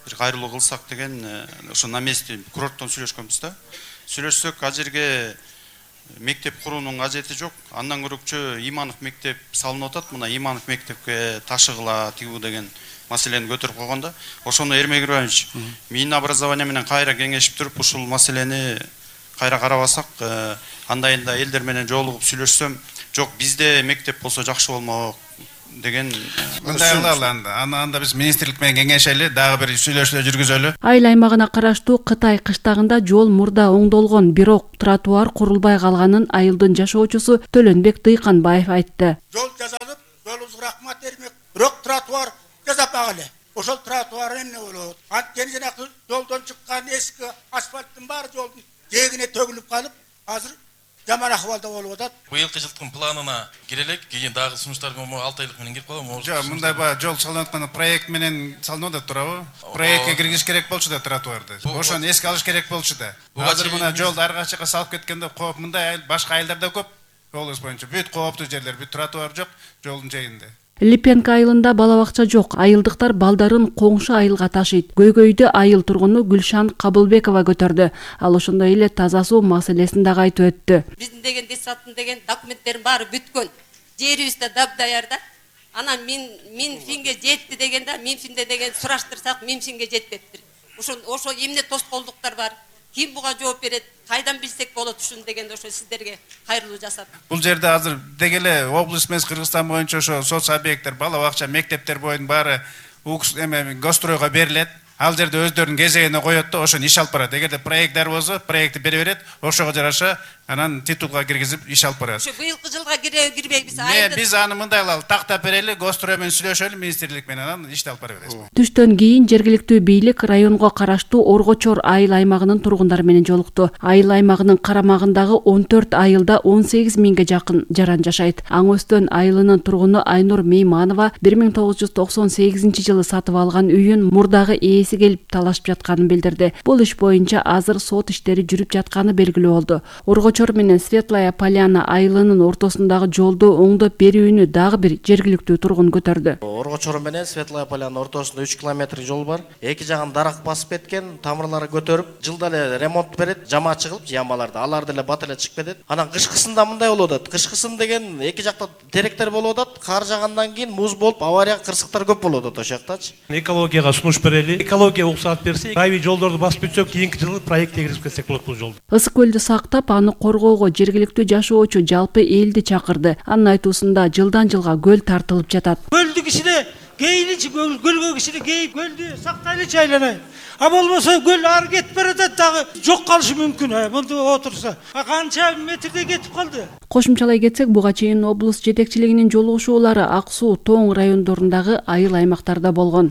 бир кайрылуу кылсак деген ошо на месте курорттон сүйлөшкөнбүз да. Сүйлөшсөк ал жерге мектеп куруунун кажети жок. Андан көрөкчө Иманов мектеп салынып атат. Мына Иманов мектепке ташыгыла тигүү деген маселени көтөрүп койгондо, ошону Эрмек Ибраевич Минобразование менен кайра кеңешип туруп ушул маселени кайра карабасак, андайында элдер менен жолугуп сүйлөшсөм, жок бизде мектеп болсо жакшы болмок деген. Мындай кылалы анда. Анда биз министрлик менен кеңешели, дагы бир сүйлөшүүлөр жүргүзөлү. Айыл аймагына караштуу Кытай кыштагында жол мурда оңдолгон, бирок тротуар курулбай калганын айылдын жашоочусу Төлөнбек Дыйканбаев айтты. Жол жасалып, жолубузга рахмат Эрмек, бирок тротуар жасаппаган эле. Ошол тротуар эмне болот? Анткени жанагы жолдон чыккан эски асфальттын баары жолдун жээгине төгүлүп калып, азыр жаман акыбалда болуп атат. Быйылкы жылдын планына кирелек, кийин дагы сунуштар менен алты айлык менен кирип калам. Жок, мындай ба жол салынып аткан проект менен салынып атат турабы? Проектке киргизиш керек болчу да тротуарды. Ошону эске алыш керек болчу да. Азыр мына жолду ар качакка салып кеткенде кооп, мындай башка айылдарда көп. Жолубуз боюнча бүт кооптуу жерлер, бүт тротуар жок жолдун жээгинде. Липенко айылында бала бакча жок. Айылдыктар балдарын коңшу айылга ташыйт. Көйгөйдү айыл тургуну Гүлшан Кабылбекова көтөрдү. Ал ошондой эле таза суу маселесин дагы айтып өттү. Биздин деген десаттын деген документтерин баары бүткөн. Жерибизде дап-даяр да. Анан мин мин финге жетти дегенде, мин финде деген сураштырсак, мин финге жетпептир. Ошо ошо эмне тоскоолдуктар бар? Ким буга жооп берет? Кайдан билсек болот ушун дегенде ошо сиздерге кайрылуу жасап. Бул жерде азыр дегеле область эмес Кыргызстан боюнча ошо соц объекттер, бала бакча, мектептер боюнун баары укс эме гостройго берилет. Ал жерде өздөрүнүн кезегине коет да, ошону иш алып барат. Эгерде проекттер болсо, проектти бере берет, ошого жараша анан титулга киргизип иш алып барат. Ошо быйылкы жылга кире кирбейбиз. Ме биз аны мындай кылалы, тактап берели, гострой менен сүйлөшөлү, министрлик менен анан ишти алып бара беребиз. Түштөн кийин жергиликтүү бийлик районго караштуу Оргочор айыл аймагынын тургундары менен жолукту. Айыл аймагынын карамагындагы он төрт айылда он сегиз миңге жакын жаран жашайт. Аң Өстөн айылынын тургуну Айнур Мейманова бир миң тогуз жүз токсон сегизинчи жылы сатып алган үйүн мурдагы ээси келип талашып жатканын билдирди. Бул иш боюнча азыр сот иштери жүрүп жатканы белгилүү болду. Оргочор менен Светлая Поляна айылынын ортосундагы жолду оңдоп берүүнү дагы бир жергиликтүү тургун көтөрдү. Оргочор менен Светлая Поляна ортосунда үч километр жол бар. Эки жагын дарак басып кеткен, тамырлары көтөрүп, жылда эле ремонт берет, жама чыгылып, ямаларды, аларды эле бат эле чыгып кетет. Анан кышкысында мындай болуп атат. Кышкысын деген эки жакта теректер болуп атат. Кар жагандан кийин муз болуп, авария, кырсыктар көп болуп атат ошол жактачы. Экологияга сунуш берели. Экология уруксаат берсе, райви жолдорду басып өтсөк, кийинки жылы проектке кирип кетсек болот бул жолду. Ысык көлдү сактап, аны коргоого жергиликтүү жашоочу жалпы элди чакырды. Анын айтуусунда жылдан жылга көл тартылып жатат. Көлдү кичине кейиличи, көлгө кичине кейип көлдү сактайлычы айланайын. А болбосо көл ары кетип баратат, дагы жок калышы мүмкүн. Мынтип отурса, канча метрде кетип калды. Кошумчалай кетсек, буга чейин облус жетекчилигинин жолугушуулары Ак Суу, Тоң райондорундагы айыл аймактарда болгон.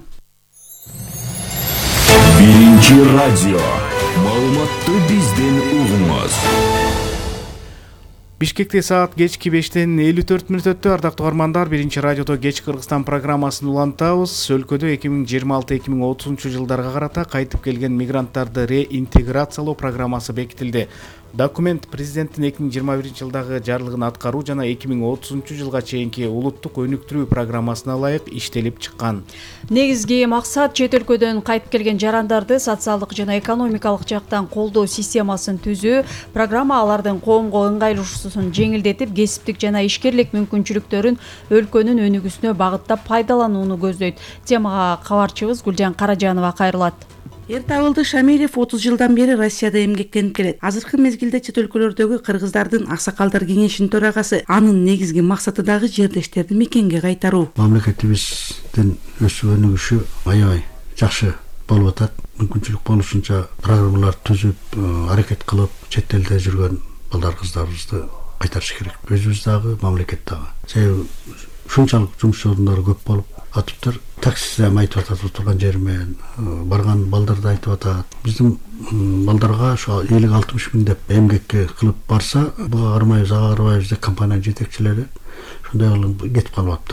Биринчи радио. Маалыматты бизден угуңуз. Бишкекте саат кечки бештен элүү төрт мүнөт өттү. Ардактуу угармандар, биринчи радиодо Кеч Кыргызстан программасын улантабыз. Өлкөдө эки миң жыйырма алты эки миң отузунчу жылдарга карата кайтып келген мигранттарды реинтеграциялоо программасы бекитилди. Документ президенттин эки миң жыйырма биринчи жылдагы жарлыгын аткаруу жана эки миң отузунчу жылга чейинки улуттук өнүктүрүү программасына ылайык иштелип чыккан. Негизги максат чет өлкөдөн кайтып келген жарандарды социалдык жана экономикалык жактан колдоо системасын түзүү. Программа алардын коомго ыңгайлашуусун жеңилдетип, кесиптик жана ишкерлик мүмкүнчүлүктөрүн өлкөнүн өнүгүүсүнө багыттап пайдаланууну көздөйт. Темага кабарчыбыз Гүлжан Каражанова кайрылат. Эртабылды Шамилев отуз жылдан бери Россияда эмгектенип келет. Азыркы мезгилде чет өлкөлөрдөгү кыргыздардын аксакалдар кеңешинин төрагасы. Анын негизги максаты дагы жердештерди мекенге кайтаруу. Мамлекетибиздин өсүп өнүгүшү аябай жакшы болуп атат. Мүмкүнчүлүк болушунча программалар түзүп, аракет кылып, чет элде жүргөн балдар кыздарыбызды кайтарыш керек. Өзүбүз дагы, мамлекет дагы. Себеби ушунчалык жумуш ордундары көп болуп атыптыр. Таксиде айтып атат турган жеримен, барган балдарды айтып атат. Биздин балдарга ошо элүү алтымыш миң деп эмгекке кылып барса, буга кармайбыз, ага карабайбыз деп компания жетекчилери ошондой кылып кетип калып атыптыр да.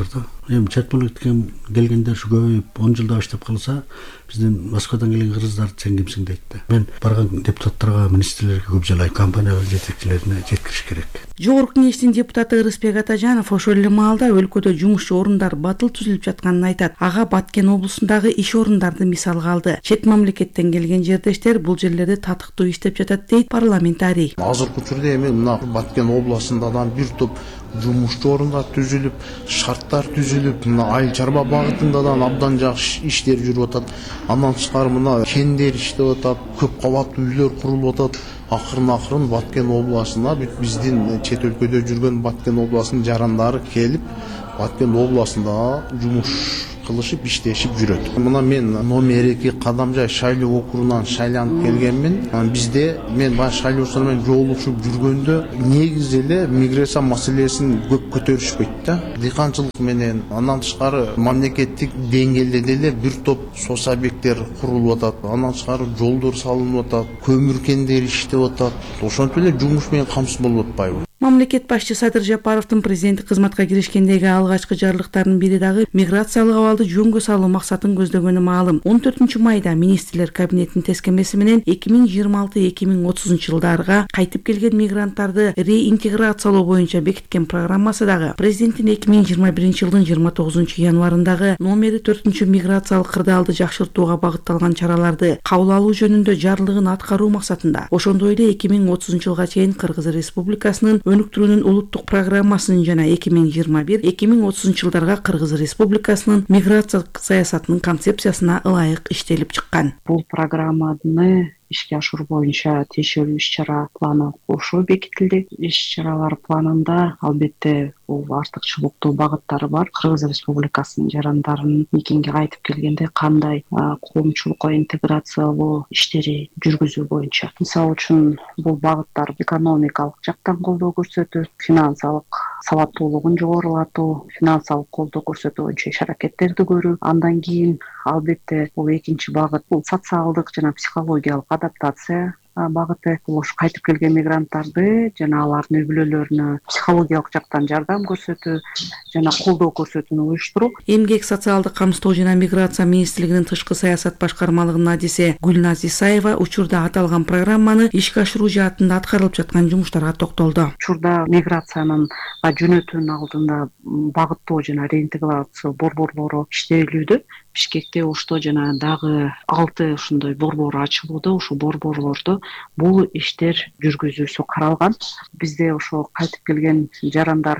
эми чет мамлекеттен келгендер ушу көбөйүп он жылда баштап калса, биздин Москвадан келген кыргыздарды сен кимсиң дейт да. Мен барган депутаттарга, министрлерге көп жолу компаниялар жетекчилерине жеткириш керек. Жогорку кеңештин депутаты Ырысбек Атажанов ошол эле маалда өлкөдө жумушчу орундар батыл түзүлүп жатканын айтат. Ага Баткен облусундагы иш орундарды мисалга алды. Чет мамлекеттен келген жердештер бул жерлерде татыктуу иштеп жатат дейт парламентарий. Азыркы учурда эми мына Баткен областындан бир топ жумушчу орундар түзүлүп, шарттар түзүлүп, мына айыл чарба багытында да абдан жакшы иштер жүрүп атат. Андан тышкары мына кендер иштеп атат, көп кабаттуу үйлөр курулуп атат. Акырын акырын Баткен областына биздин чет өлкөдө жүргөн Баткен областынын жарандары келип, Баткен областында жумуш кылышып иштешип жүрөт. Мына мен номер эки Кадамжай шайлоо округунан шайланып келгенмин. Бизде мен баш шайлоочулар менен жолугушуп жүргөндө негизи эле миграция маселесин көп көтөрүшпөйт да. Дыйканчылык менен андан тышкары мамлекеттик деңгээлде деле бир топ соц объекттер курулуп атат. Андан тышкары жолдор салынып атат, көмүр кендери иштеп атат. Ошентип эле жумуш менен камсыз болуп атпайбы? Мамлекет башчы Садыр Жапаровдун президенттик кызматка киришкендеги алгачкы жарлыктарынын бири дагы миграциялык абалды жөнгө салуу максатын көздөгөнү маалым. он төртүнчү майда министрлер кабинетинин тескемеси менен эки миң жыйырма алты эки миң отузунчу жылдарга кайтып келген мигранттарды реинтеграциялоо боюнча бекиткен программасы дагы президенттин эки миң жыйырма биринчи жылдын жыйырма тогузунчу январындагы номери төртүнчү миграциялык кырдаалды жакшыртууга багытталган чараларды кабыл алуу жөнүндө жарлыгын аткаруу максатында. Ошондой эле эки миң отузунчу жылга чейин Кыргыз Республикасынын өнүктүрүүнүн улуттук программасын жана эки миң жыйырма бир эки миң отузунчу жылдарга Кыргыз Республикасынын миграциялык саясатынын концепциясына ылайык иштелип чыккан. Бул программаны ишке ашыруу боюнча тиешелүү иш-чара планы курушуу бекитилди. Иш-чаралар планында албетте бул артыкчылыктуу багыттары бар. Кыргыз Республикасынын жарандарынын мекенге кайтып келгенде кандай коомчулукка интеграциялоо иштери жүргүзүү боюнча. Мисалы үчүн бул багыттар экономикалык жактан колдоо көрсөтүү, финансылык сабаттуулугун жогорулатуу, финансылык колдоо көрсөтүү боюнча иш-аракеттерди көрүү. Андан кийин албетте бул экинчи багыт бул социалдык жана психологиялык адаптация багыты. Бул ушу кайтып келген мигранттарды жана алардын үй бүлөлөрүнө психологиялык жактан жардам көрсөтүү жана колдоо көрсөтүүнү уюштуруу. Эмгек, социалдык камсыздоо жана миграция министрлигинин тышкы саясат башкармалыгынын адиси Гүлназ Исаева учурда аталган программаны ишке ашыруу жаатында аткарылып жаткан жумуштарга токтолду. Учурда миграциянын жөнөтүүнүн алдында багыттоо жана реинтеграция борборлору иштелүүдө. Бишкекте ошто жана дагы алты ушундай борбор ачылууда. Ошо борборлордо бул иштер жүргүзүүсү каралган. Бизде ошо кайтып келген жарандар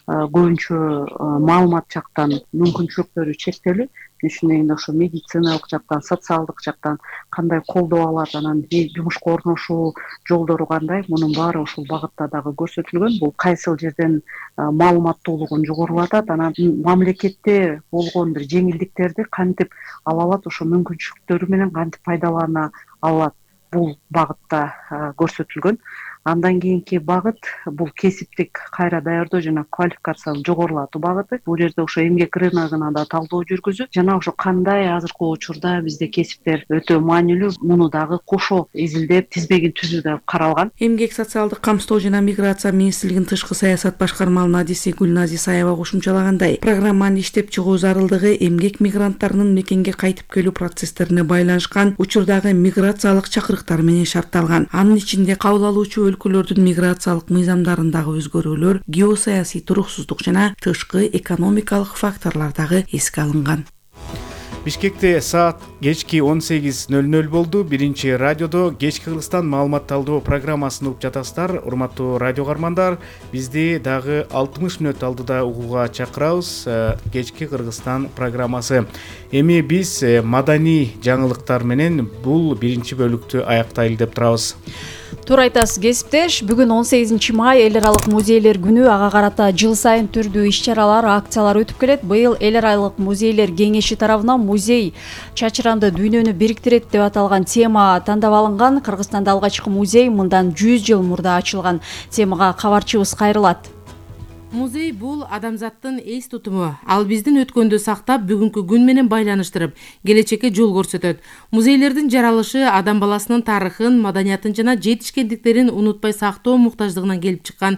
көбүнчө маалымат жактан мүмкүнчүлүктөрү чектелүү. Ишинен ошо медициналык жактан, социалдык жактан кандай колдоо алат, анан жумушка орношуу жолдору кандай, мунун баары ушул багытта дагы көрсөтүлгөн. Бул кайсыл жерден маалыматтуулугун жогорулатат, анан мамлекетте болгон бир жеңилдиктерди кантип ала алат, ошо мүмкүнчүлүктөрү менен кантип пайдалана алат. Бул багытта көрсөтүлгөн. Андан кийинки багыт бул кесиптик кайра даярдоо жана квалификацияны жогорулатуу багыты. Бул жерде ошо эмгек рыногуна да талдоо жүргүзүп, жана ошо кандай азыркы учурда бизде кесиптер өтө маанилүү, муну дагы кошо изилдеп, тизбегин түзүү да каралган. Эмгек, социалдык камсыздоо жана миграция министрлигинин тышкы саясат башкармалыгынын адиси Гүлназ Исаева кошумчалагандай, программаны иштеп чыгуу зарылдыгы эмгек мигранттарынын мекенге кайтып келүү процесстерине байланышкан учурдагы миграциялык чакырыктар менен шартталган. Анын ичинде кабыл алуучу өлкөлөрдүн миграциялык мыйзамдарындагы өзгөрүүлөр, геосаясий туруксуздук жана тышкы экономикалык факторлор дагы эске алынган. Бишкекте саат кечки он сегиз нөл нөл болду. Биринчи радиодо кечки Кыргызстан маалымат талдоо программасын угуп жатасыздар. Урматтуу радио каармандар, бизди дагы алтымыш мүнөт алдыда угууга чакырабыз. Кечки Кыргызстан программасы. Эми биз маданий жаңылыктар менен бул биринчи бөлүктү аяктайлы деп турабыз. Туура айтасыз, кесиптеш. Бүгүн он сегизинчи май эл аралык музейлер күнү. Ага карата жыл сайын түрдүү иш-чаралар, акциялар өтүп келет. Быйыл эл аралык музейлер кеңеши тарабынан музей чачыранды дүйнөнү бириктирет деп аталган тема тандап алынган. Кыргызстанда алгачкы музей мындан жүз жыл мурда ачылган. Темага кабарчыбыз кайрылат. Музей бул адамзаттын эс тутуму. Ал биздин өткөндү сактап, бүгүнкү күн менен байланыштырып, келечекке жол көрсөтөт. Музейлердин жаралышы адам баласынын тарыхын, маданиятын жана жетишкендиктерин унутпай сактоо муктаждыгынан келип чыккан.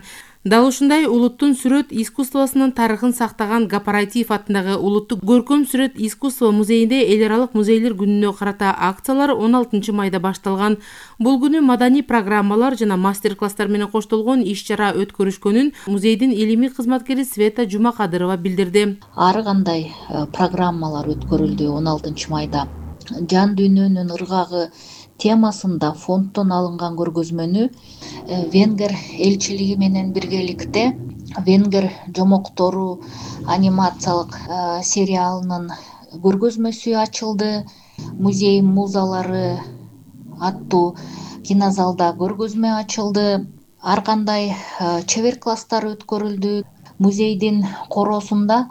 Дал ушундай улуттун сүрөт искусствосунун тарыхын сактаган Гапаратиев атындагы улуттук көркөм сүрөт искусство музейинде эл аралык музейлер күнүнө карата акциялар он алтынчы майда башталган. Бул күнү маданий программалар жана мастер-класстар менен коштолгон иш-чара өткөрүшкөнүн музейдин илимий кызматкери Света Жумакадырова билдирди. Ары кандай программалар өткөрүлдү он алтынчы майда. Жан дүйнөнүн ыргагы темасында фонддон алынган көргөзмөнү Венгер элчилиги менен биргеликте Венгер жомоктору анимациялык сериалынын көргөзмөсү ачылды. Музей музалары аттуу кинозалда көргөзмө ачылды. Ар кандай чебер класстар өткөрүлдү. Музейдин короосунда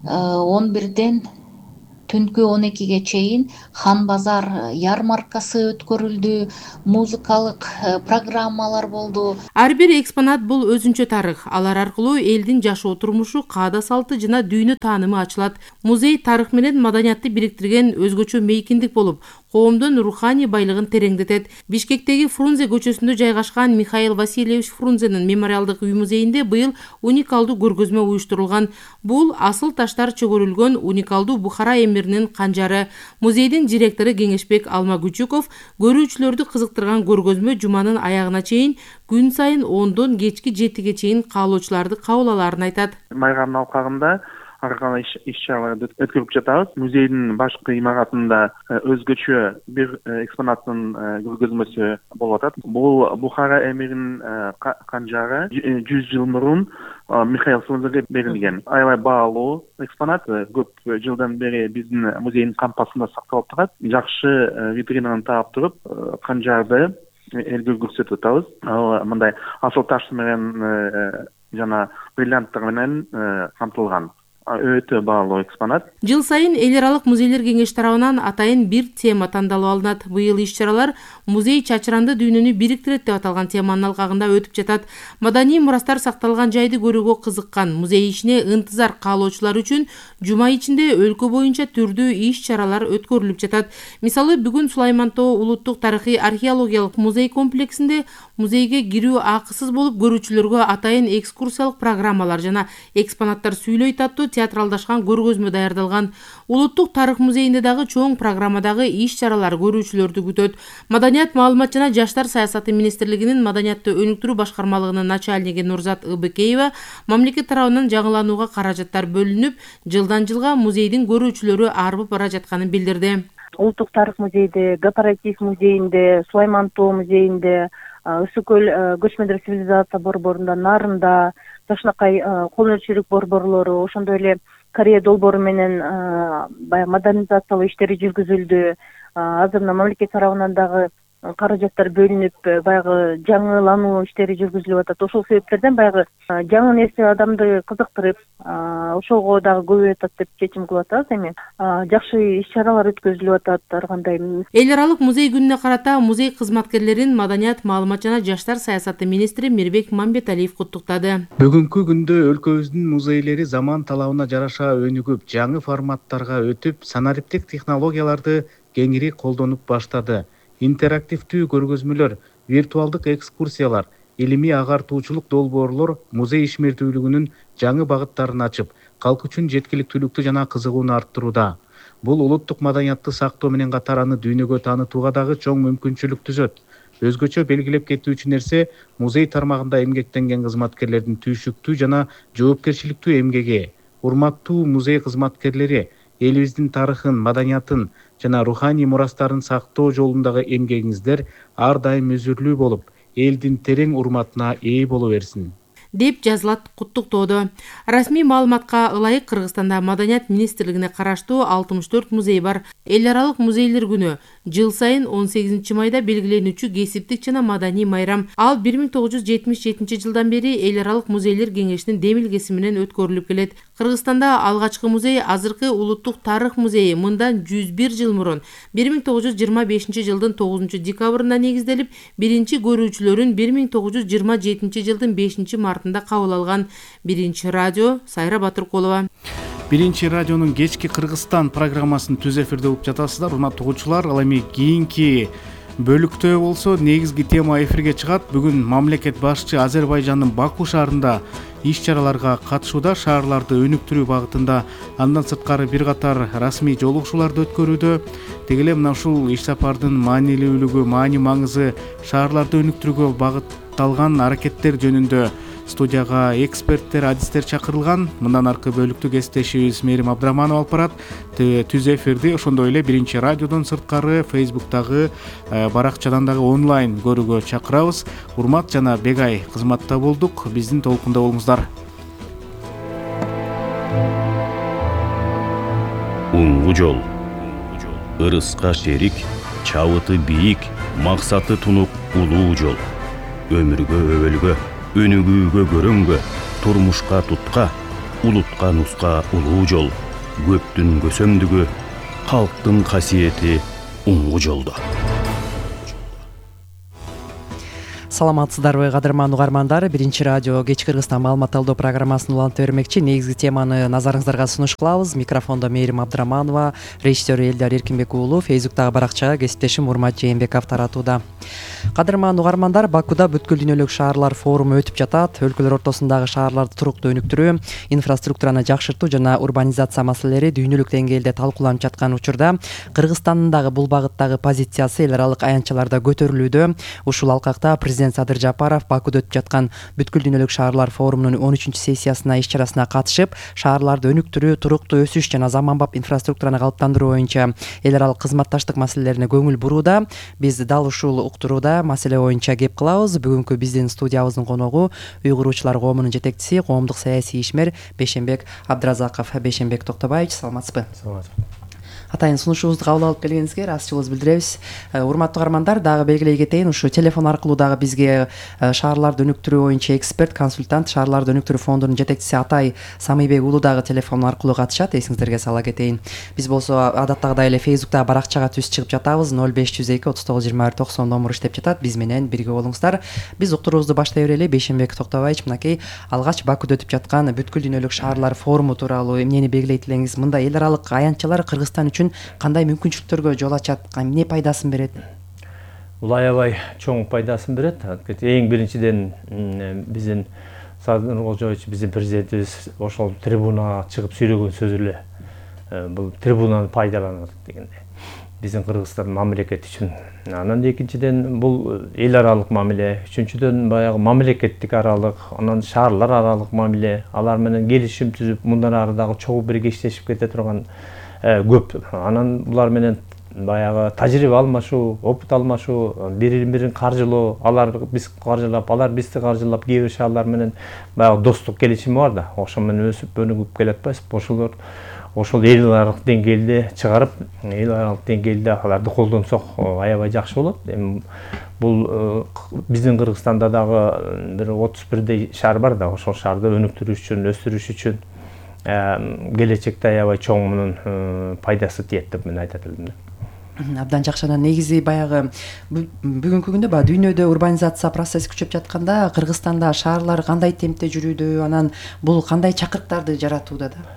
он бирден түнкү он экиге чейин Хан базар ярмаркасы өткөрүлдү, музыкалык программалар болду. Ар бир экспонат бул өзүнчө тарых. Алар аркылуу элдин жашоо турмушу, каада салты жана дүйнө таанымы ачылат. Музей тарых менен маданиятты бириктирген өзгөчө мейкиндик болуп, коомдун руханий байлыгын тереңдетет. Бишкектеги Фрунзе көчөсүндө жайгашкан Михаил Васильевич Фрунзенин мемориалдык үй музейинде быйыл уникалдуу көргөзмө уюштурулган. Бул асыл таштар чөгөрүлгөн уникалдуу Бухара эмиринин канжары. Музейдин директору Кеңешбек Алмагүчүков көрүүчүлөрдү кызыктырган көргөзмө жуманын аягына чейин күн сайын ондон кечки жетиге чейин каалоочуларды кабыл алаарын айтат. Майгам алкагында ар кандай иш-чараларды өткөрүп жатабыз. Музейдин башкы имаратында өзгөчө бир экспонаттын көргөзмөсү болуп атат. Бул Бухара эмиринин канжары жүз жыл мурун Михаил Фрунзеге берилген. Аябай баалуу экспонат. Көп жылдан бери биздин музейдин кампасында сакталып турат. Жакшы витринаны таап туруп, канжарды элге көрсөтүп атабыз. Ал мындай асыл таш менен жана бриллианттар менен камтылган. Өтө баалуу экспонат. Жыл сайын эл аралык музейлер кеңеш тарабынан атайын бир тема тандалып алынат. Быйыл иш-чаралар музей чачыранды дүйнөнү бириктирет деп аталган теманын алкагында өтүп жатат. Маданий мурастар сакталган жайды көрүүгө кызыккан, музей ишине ынтызар каалоочулар үчүн жума ичинде өлкө боюнча түрдүү иш-чаралар өткөрүлүп жатат. Мисалы, бүгүн Сулайман Тоо улуттук тарыхый археологиялык музей комплексинде музейге кирүү акысыз болуп, көрүүчүлөргө атайын экскурсиялык программалар жана экспонаттар сүйлөйт аттуу театралдашкан көргөзмө даярдалган. Улуттук тарых музейинде дагы чоң программадагы иш-чаралар көрүүчүлөрдү күтөт. Маданият, маалымат жана жаштар саясаты министрлигинин маданиятты өнүктүрүү башкармалыгынын начальниги Нурзат Ыбыкеева мамлекет тарабынан жаңыланууга каражаттар бөлүнүп, жылдан жылга музейдин көрүүчүлөрү арбып бара жатканын билдирди. Улуттук тарых музейинде, Гапаратиев музейинде, Сулайман Тоо музейинде, Ысык көл көчмөндөр цивилизация борборунда, Нарында, Ташнакай кол ölçülük борборлору, ошондой эле Корея долбоору менен баягы модернизациялоо иштери жүргүзүлдү. Азыр мына мамлекет тарабынан дагы каражаттар бөлүнүп, баягы жаңылануу иштери жүргүзүлүп атат. Ошол себептерден баягы жаңы нерсе адамды кызыктырып, ошого дагы көбөйүп атат деп чечим кылып атабыз. Эми жакшы иш-чаралар өткөзүлүп атат ар кандай. Эл аралык музей күнүнө карата музей кызматкерлерин маданият, маалымат жана жаштар саясаты министри Мирбек Мамбеталиев куттуктады. Бүгүнкү күндө өлкөбүздүн музейлери заман талабына жараша өнүгүп, жаңы форматтарга өтүп, санариптик технологияларды кеңири колдонуп баштады. Интерактивдүү көргөзмөлөр, виртуалдык экскурсиялар, илимий агартуучулук долбоорлор музей ишмердүүлүгүнүн жаңы багыттарын ачып, калк үчүн жеткиликтүүлүктү жана кызыгууну арттырууда. Бул улуттук маданиятты сактоо менен катар аны дүйнөгө таанытууга дагы чоң мүмкүнчүлүк түзөт. Өзгөчө белгилеп кетүүчү нерсе музей тармагында эмгектенген кызматкерлердин түйшүктүү жана жоопкерчиликтүү эмгеги. Урматтуу музей кызматкерлери, элибиздин тарыхын, маданиятын жана руханий мурастарын сактоо жолундагы эмгегиңиздер ар дайым үзүрлүү болуп, элдин терең урматына ээ боло берсин деп жазылат куттуктоодо. Расмий маалыматка ылайык Кыргызстанда маданият министрлигине караштуу алтымыш төрт музей бар. Эл аралык музейлер күнү жыл сайын он сегизинчи майда белгиленүүчү кесиптик жана маданий майрам. Ал бир миң тогуз жүз жетимиш жетинчи жылдан бери Эл аралык музейлер кеңешинин демилгеси менен өткөрүлүп келет. Кыргызстанда алгачкы музей азыркы улуттук тарых музейи мындан жүз бир жыл мурун бир миң тогуз жүз жыйырма бешинчи жылдын тогузунчу декабрында негизделип, биринчи көрүүчүлөрүн бир миң тогуз жүз жыйырма жетинчи жылдын бешинчи мартында кабыл алган. Биринчи радио Сайра Батыркулова. Биринчи радионун кечки Кыргызстан программасын түз эфирде угуп жатасыздар, урматтуу угуучулар. Ал эми кийинки бөлүктө болсо негизги тема эфирге чыгат. Бүгүн мамлекет башчы Азербайжандын Баку шаарында иш чараларга катышууда, шаарларды өнүктүрүү багытында. Андан сырткары бир катар расмий жолугушууларды өткөрүүдө. Теги эле мына ушул иш сапардын маанилүүлүгү, маани маңызы, шаарларды өнүктүрүүгө багытталган аракеттер жөнүндө студияга эксперттер, адистер чакырылган. Мындан аркы бөлүктү кесиптешибиз Мээрим Абдраманова алып барат. Түз эфирди ошондой эле биринчи радиодон сырткары Фейсбуктагы баракчадан дагы онлайн көрүүгө чакырабыз. Урмат жана Бегай кызматта болдук. Биздин толкунда болуңуздар. Уңгу жол. Ырыска шерик, чабыты бийик, максаты тунук улуу жол. Өмүргө өбөлгө, өнүгүүгө көрөнгө, турмушка тутка, улутка нуска улуу жол. Көптүн көсөмдүгү, калктын касиети уңгу жолдо. Саламатсыздарбы кадырман угармандар, биринчи радио кеч Кыргызстан маалымат алуу программасын улантып бермекчи. Негизги теманы назарыңыздарга сунуш кылабыз. Микрофондо Мээрим Абдраманова, режиссер Элдар Эркинбек уулу, Фейсбуктагы баракчага кесиптешим Урмат Жээнбеков таратууда. Кадырман угармандар, Бакуда бүткүл дүйнөлүк шаарлар форуму өтүп жатат. Өлкөлөр ортосундагы шаарларды туруктуу өнүктүрүү, инфраструктураны жакшыртуу жана урбанизация маселелери дүйнөлүк деңгээлде талкууланып жаткан учурда Кыргызстандын дагы бул багыттагы позициясы эл аралык аянтчаларда көтөрүлүүдө. Ушул алкакта президент Садыр Жапаров Бакуда өтүп жаткан бүткүл дүйнөлүк шаарлар форумунун он үчүнчү сессиясына, иш чарасына катышып, шаарларды өнүктүрүү, туруктуу өсүш жана заманбап инфраструктураны калыптандыруу боюнча эл аралык кызматташтык маселелерине көңүл бурууда. Биз дал ушул уктурууда маселе боюнча кеп кылабыз. Бүгүнкү биздин студиябыздын коногу уйгурчулар коомунун жетекчиси, коомдук саясий ишмер Бейшенбек Абдразаков. Бейшенбек Токтобаевич, саламатсызбы? Саламатсызбы. Атайын сунушубузду кабыл алып келгениңизге ыраазычылыгыбызды билдиребиз. Урматтуу угармандар, дагы белгилей кетейин, ушу телефон аркылуу дагы бизге шаарларды өнүктүрүү боюнча эксперт, консультант, шаарларды өнүктүрүү фондунун жетекчиси Атай Самыйбек уулу дагы телефон аркылуу катышат. Эсиңиздерге сала кетейин. Биз болсо адаттагыдай эле Фейсбуктагы баракчага түз чыгып жатабыз. ноль беш жүз эки отуз тогуз жыйырма бир токсон номуру иштеп жатат. Биз менен бирге болуңуздар. Биз уктуруубузду баштай берели. Бейшенбек Токтобаевич, мынакей алгач Бакуда өтүп жаткан бүткүл дүйнөлүк шаарлар форуму тууралуу эмнени белгилейт элеңиз? Мындай эл аралык аянтчалар Кыргызстан үчүн кандай мүмкүнчүлүктөргө жол ачат, эмне пайдасын берет? Бул аябай чоң пайдасын берет. Эң биринчиден биздин Садыр Кожоевич, биздин президентибиз ошол трибунага чыгып сүйлөгөн сөзү эле бул трибунаны пайдаланат дегенде. Биздин Кыргызстан мамлекет үчүн. Анан экинчиден бул эл аралык мамиле, үчүнчүдөн баягы мамлекеттик аралык, анан шаарлар аралык мамиле, алар менен келишим түзүп, мындан ары дагы чогуу бирге иштешип кете турган көп. Анан булар менен баягы тажрыйба алмашуу, опыт алмашуу, бири-бирин каржылоо, алар биз каржылап, алар бизди каржылап, кээ бир шаарлар менен баягы достук келишими бар да, ошол менен өсүп өнүгүп келатпайбыз. Ошолор ошол эл аралык деңгээлде чыгарып, эл аралык деңгээлде аларды колдонсок аябай жакшы болот. Эми бул биздин Кыргызстанда дагы бир отуз бирдей шаар бар да, ошол шаарды өнүктүрүш үчүн, өстүрүш үчүн келечекте аябай чоң мунун пайдасы тиет деп мен айтат элем. Абдан жакшы. Анан негизи баягы бүгүнкү күндө баягы дүйнөдө урбанизация процесси күчөп жатканда, Кыргызстанда шаарлар кандай темпте жүрүүдө, анан бул кандай чакырыктарды жаратууда да?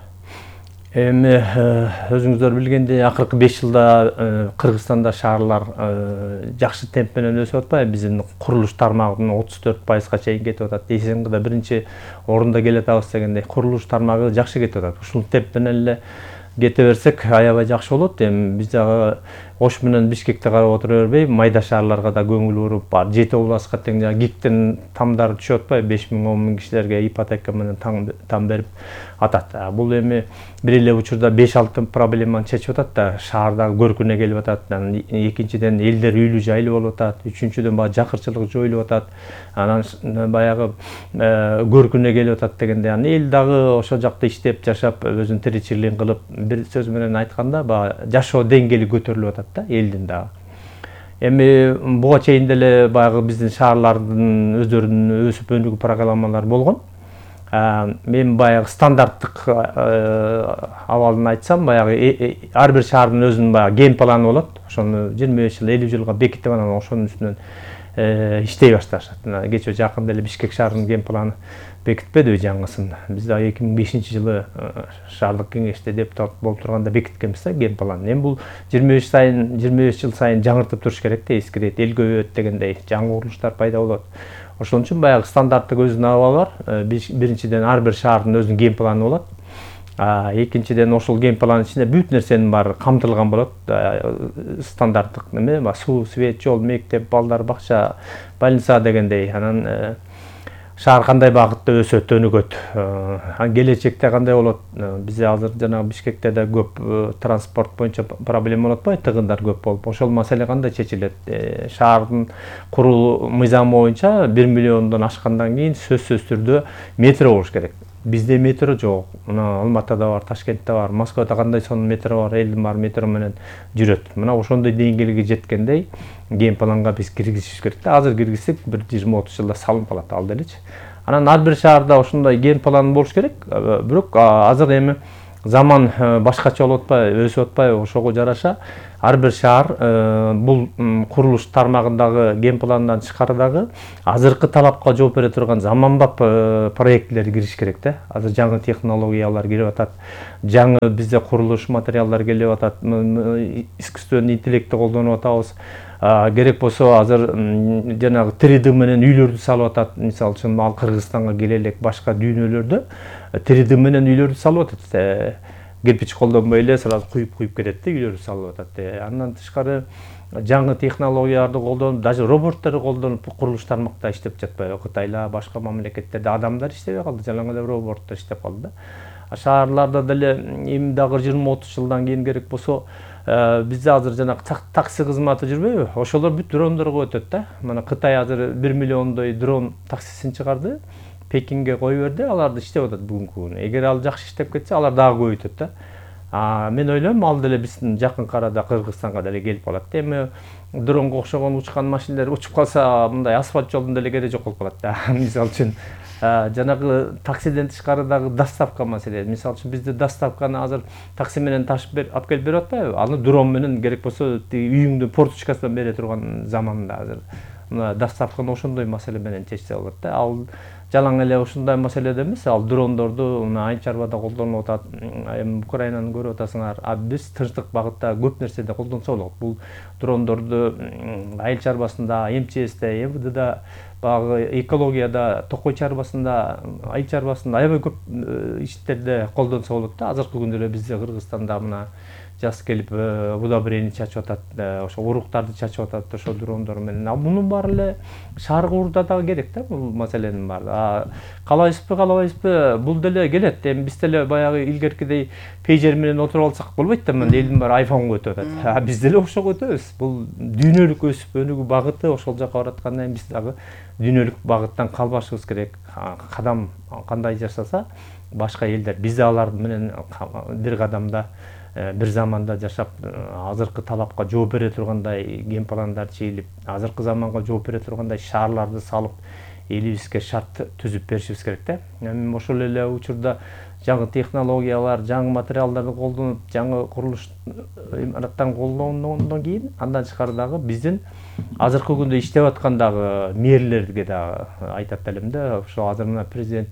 Эми өзүңүздөр билгендей, акыркы беш жылда Кыргызстанда шаарлар жакшы темп менен өсүп атпайбы? Биздин курулуш тармагынын отуз төрт пайызга чейин кетип атат. Эсиңизде биринчи орунда келатабыз дегендей, курулуш тармагы жакшы кетип атат. Ушул темп менен эле кете берсек аябай жакшы болот. Эми биз дагы Ош менен Бишкекти карап отура бербей, майда шаарларга да көңүл буруп, бар жети областка тең гиктин тамдары түшүп атпайбы? беш миң он миң кишилерге ипотека менен там берип атат. Бул эми бир эле учурда беш алты проблеманы чечип атат да, шаардагы көркүнө келип атат. Анан экинчиден элдер үйлүү жайлуу болуп атат. Үчүнчүдөн баягы жакырчылык жоюлуп атат. Анан баягы көркүнө келип атат дегенде, анан эл дагы ошол жакта иштеп, жашап, өзүнүн тиричилигин кылып, бир сөз менен айтканда, баягы жашоо деңгээли көтөрүлүп атат да, элдин дагы. Эми буга чейин деле баягы биздин шаарлардын өздөрүнүн өсүп өнүгүү программалары болгон. Мен баягы стандарттык абалын айтсам, баягы ар бир шаардын өзүнүн баягы ген планы болот. Ошону жыйырма беш жыл, элүү жылга бекитип, анан ошонун үстүнөн иштей башташат. Кечээ жакында эле Бишкек шаарынын ген планы бекітпеді жаңысын. Біз эки миң бешинчи жылы шаардык кеңеште депутат болуп турганда бекиткенбиз да ген план. Эми бул жыйырма беш сайын жыйырма беш жыл сайын жаңыртып туруш керек да, эскирет, эл көбөйөт дегендей жаңы курулуштар пайда болот. Ошон үчүн баягы стандарттык өзүнүн абалы бар. Биринчиден ар бир шаардын өзүнүн ген планы болот. Экинчиден ошол ген планын ичинде бүт нерсенин баары камтылган болот. Стандарттык неме, суу, свет, жол, мектеп, балдар, бакча, больница дегендей. Анан шаар кандай багытта өсөт, өнүгөт. Келечекте кандай болот? Бизде азыр жана Бишкекте да көп транспорт боюнча проблема болот атпайбы? Тыгындар көп болуп, ошол маселе кандай чечилет? Шаардын куруу мыйзамы боюнча бир миллиондон ашкандан кийин сөзсүз түрдө метро болуш керек. Бизде метро жок. Мына Алматыда бар, Ташкентте бар, Москвада кандай сонун метро бар, элдин баары метро менен жүрөт. Мына ошондой деңгээлге жеткендей ген планга биз киргизишибиз керек да. Азыр киргизсек бир жыйырма отуз жылда салынып калат ал делечи. Анан ар бир шаарда ошондой ген план болуш керек. Бирок азыр эми заман башкача болуп атпайбы, өсүп атпайбы? Ошого жараша ар бир шаар бул курулуш тармагындагы ген пландан тышкары дагы азыркы талапка жооп бере турган заманбап проектилерди кириш керек да. Азыр жаңы технологиялар кирип атат. Жаңы бизде курулуш материалдар келип атат. Искусственный интеллектти колдонуп атабыз. Керек болсо азыр жанагы три дэ менен үйлөрдү салып атат. Мисалы үчүн ал Кыргызстанга келе элек башка дүйнөлөрдө три дэ менен үйлөрдү салып атат. Кирпич колдонбой эле сразу куюп-куюп кетет да, үйлөрдү салып атат. Андан тышкары жаңы технологияларды колдонуп, даже роботторду колдонуп курулуш тармакта иштеп жатпайбы? Кытайда, башка мамлекеттерде адамдар иштебей калды, жалаң эле роботтор иштеп калды да. Шаарларда деле эми дагы жыйырма отуз жылдан кийин керек болсо бизде азыр жанагы такси кызматы жүрбөйбү? Ошолор бүт дрондорго өтөт да. Мына Кытай азыр бир миллиондой дрон таксисин чыгарды. Пекинге кое берди, аларды иштеп атат бүгүнкү күнү. Эгер ал жакшы иштеп кетсе, алар дагы көбөйтөт да. Мен ойлойм, ал деле биздин жакын арада Кыргызстанга деле келип калат. Эми дронго окшогон учкан машиналер учуп калса, мындай асфальт жолдун деле кереги жок болуп калат да. Мисалы үчүн жанагы таксиден тышкары дагы доставка маселеси. Мисалы үчүн бизде доставканы азыр такси менен ташып алып келип берип атпайбы? Аны дрон менен керек болсо үйүңдүн порточкасынан бере турган заманда азыр. Мына доставканы ошондой маселе менен чечсе болот да. Ал жалаң эле ушундай маселеде эмес, ал дрондорду мына айыл чарбада колдонуп атат. Эми Украинаны көрүп атасыңар. А биз тынчтык багытта көп нерседе колдонсо болот. Бул дрондорду айыл чарбасында, эм че эсте, эм вэ дэда, багы экологияда, токой чарбасында, айыл чарбасында аябай көп иштерде колдонсо болот да. Азыркы күндө эле бизде Кыргызстанда мына жаз келип удобрение чачып атат, ошо уруктарды чачып атат ошо дрондор менен. А мунун баары эле шаар куурда дагы керек да, бул маселенин баары. Каалайсызбы, каалабайсызбы, бул деле келет. Эми биз деле баягы илгеркидей пейджер менен отуруп алсак болбойт да, мына элдин баары айфонго өтүп атат. А биз деле ошого өтөбүз. Бул дүйнөлүк өсүп өнүгүү багыты ошол жака бараткандан кийин биз дагы дүйнөлүк багыттан калбашыбыз керек. Кадам кандай жасаса башка элдер биз да алар менен бир кадамда бир заманда жашап, азыркы талапка жооп бере тургандай ген пландар чегилип, азыркы заманга жооп бере тургандай шаарларды салып, элибизге шарт түзүп беришибиз керек да. Эми ошол эле учурда жаңы технологиялар, жаңы материалдарды колдонуп, жаңы курулуш имараттарын колдонгондон кийин андан тышкары дагы биздин азыркы күндө иштеп аткандагы мэрлерге дагы айтат элем да. Ошо азыр мына президент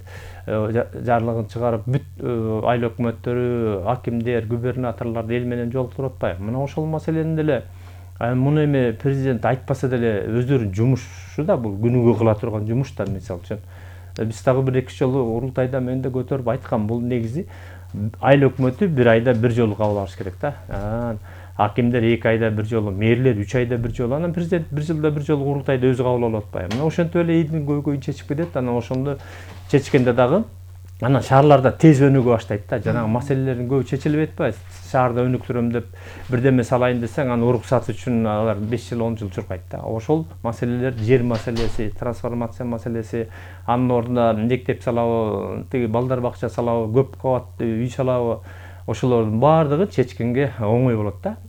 жарлыгын чыгарып, бүт айыл өкмөттөрү, акимдер, губернаторлорду эл менен жолуктуруп атпайбы? Мына ошол маселени деле муну эми президент айтпаса деле өздөрүнүн жумушу да, бул күнүгө кыла турган жумуш да. Мисалы үчүн биз дагы бир эки жолу курултайда мен да көтөрүп айткам, бул негизи айыл өкмөтү бир айда бир жолу кабыл алыш керек да. Акимдер эки айда бир жолу, мэрлер үч айда бир жолу, анан президент бир жылда бир жолу курултайда өзү кабыл алып атпайбы? Мына ошентип эле элдин көйгөйүн чечип кетет. Анан ошондо чечкенде дагы анан шаарларда тез өнүгө баштайт да. Жанагы маселелердин көбү чечилбей атпайбы? Шаарда өнүктүрөм деп бирдеме салайын десең, анын уруксаты үчүн алар беш жыл, он жыл чуркайт да. Ошол маселелер, жер маселеси, трансформация маселеси, анын ордуна мектеп салабы, тиги балдар бакча салабы, көп кабаттуу үй салабы, ошолордун баардыгы чечкенге оңой болот да.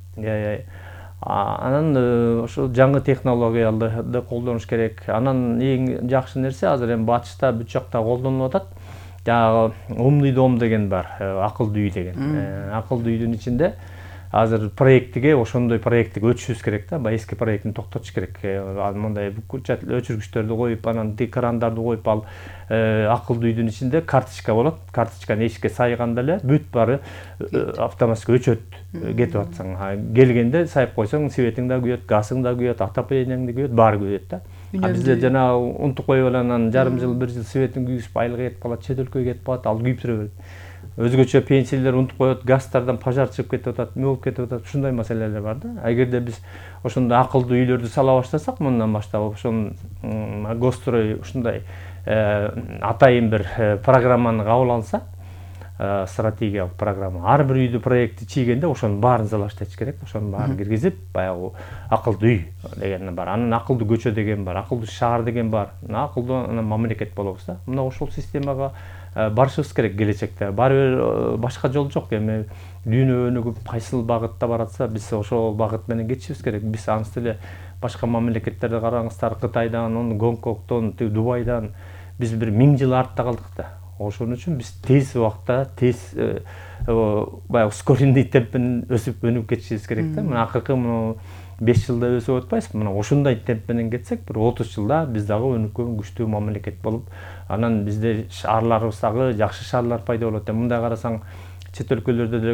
Анан ошо жаңы технологияларды колдонуш керек. Анан эң жакшы нерсе азыр эми батышта бүт жакта колдонулуп атат. Жагы умный дом деген бар, акылдуу үй деген. Акылдуу үйдүн ичинде азыр проектиге ошондой проектиге өтүшүбүз керек да, баягы эски проектин токтотуш керек. Мындай өчүргүчтөрдү коюп, анан экрандарды коюп, ал акылдуу үйдүн ичинде карточка болот. Карточканы эшикке сайганда эле бүт баары автоматически өчөт. Кетип атсаң, келгенде сайып койсоң, светиң да күйөт, газың да күйөт, отоплениең да күйөт, баары күйөт да. Бизде жана унутуп коюп алып, анан жарым жыл, бир жыл светин күйгүзүп, айлык кетип калат, чет өлкөгө кетип калат, ал күйүп тура берет. Өзгөчө пенсиялер унутуп коет, газдардан пожар чыгып кетип атат, эмне болуп кетип атат, ушундай маселелер бар да. Эгерде биз ошондой акылдуу үйлөрдү сала баштасак, мындан баштап ошон Госстрой ушундай атайын бир программаны кабыл алса, стратегиялык программа, ар бир үйдү проекти чийгенде ошонун баарын залашташ керек, ошонун баарын киргизип, баягы акылдуу үй деген бар, анан акылдуу көчө деген бар, акылдуу шаар деген бар, акылдуу мамлекет болобуз да. Мына ошол системага барышыбыз керек келечекте. Баары бир башка жол жок. Эми дүйнө өнүгүп, кайсыл багытта баратса, биз ошол багыт менен кетишибиз керек. Биз анысы эле башка мамлекеттерди караңыздар, Кытайдан, Гонконгдон, Дубайдан биз бир миң жыл артта калдык да. Ошон үчүн биз тез убакытта, тез баягы ускоренный темп менен өсүп өнүгүп кетишибиз керек да. Мына акыркы беш жылда өсүп атпайбызбы? Мына ошондой темп менен кетсек, бир отуз жылда биз дагы өнүккөн күчтүү мамлекет болуп, анан бизде шаарларыбыз дагы жакшы шаарлар пайда болот. Мындай карасаң, чет өлкөлөрдө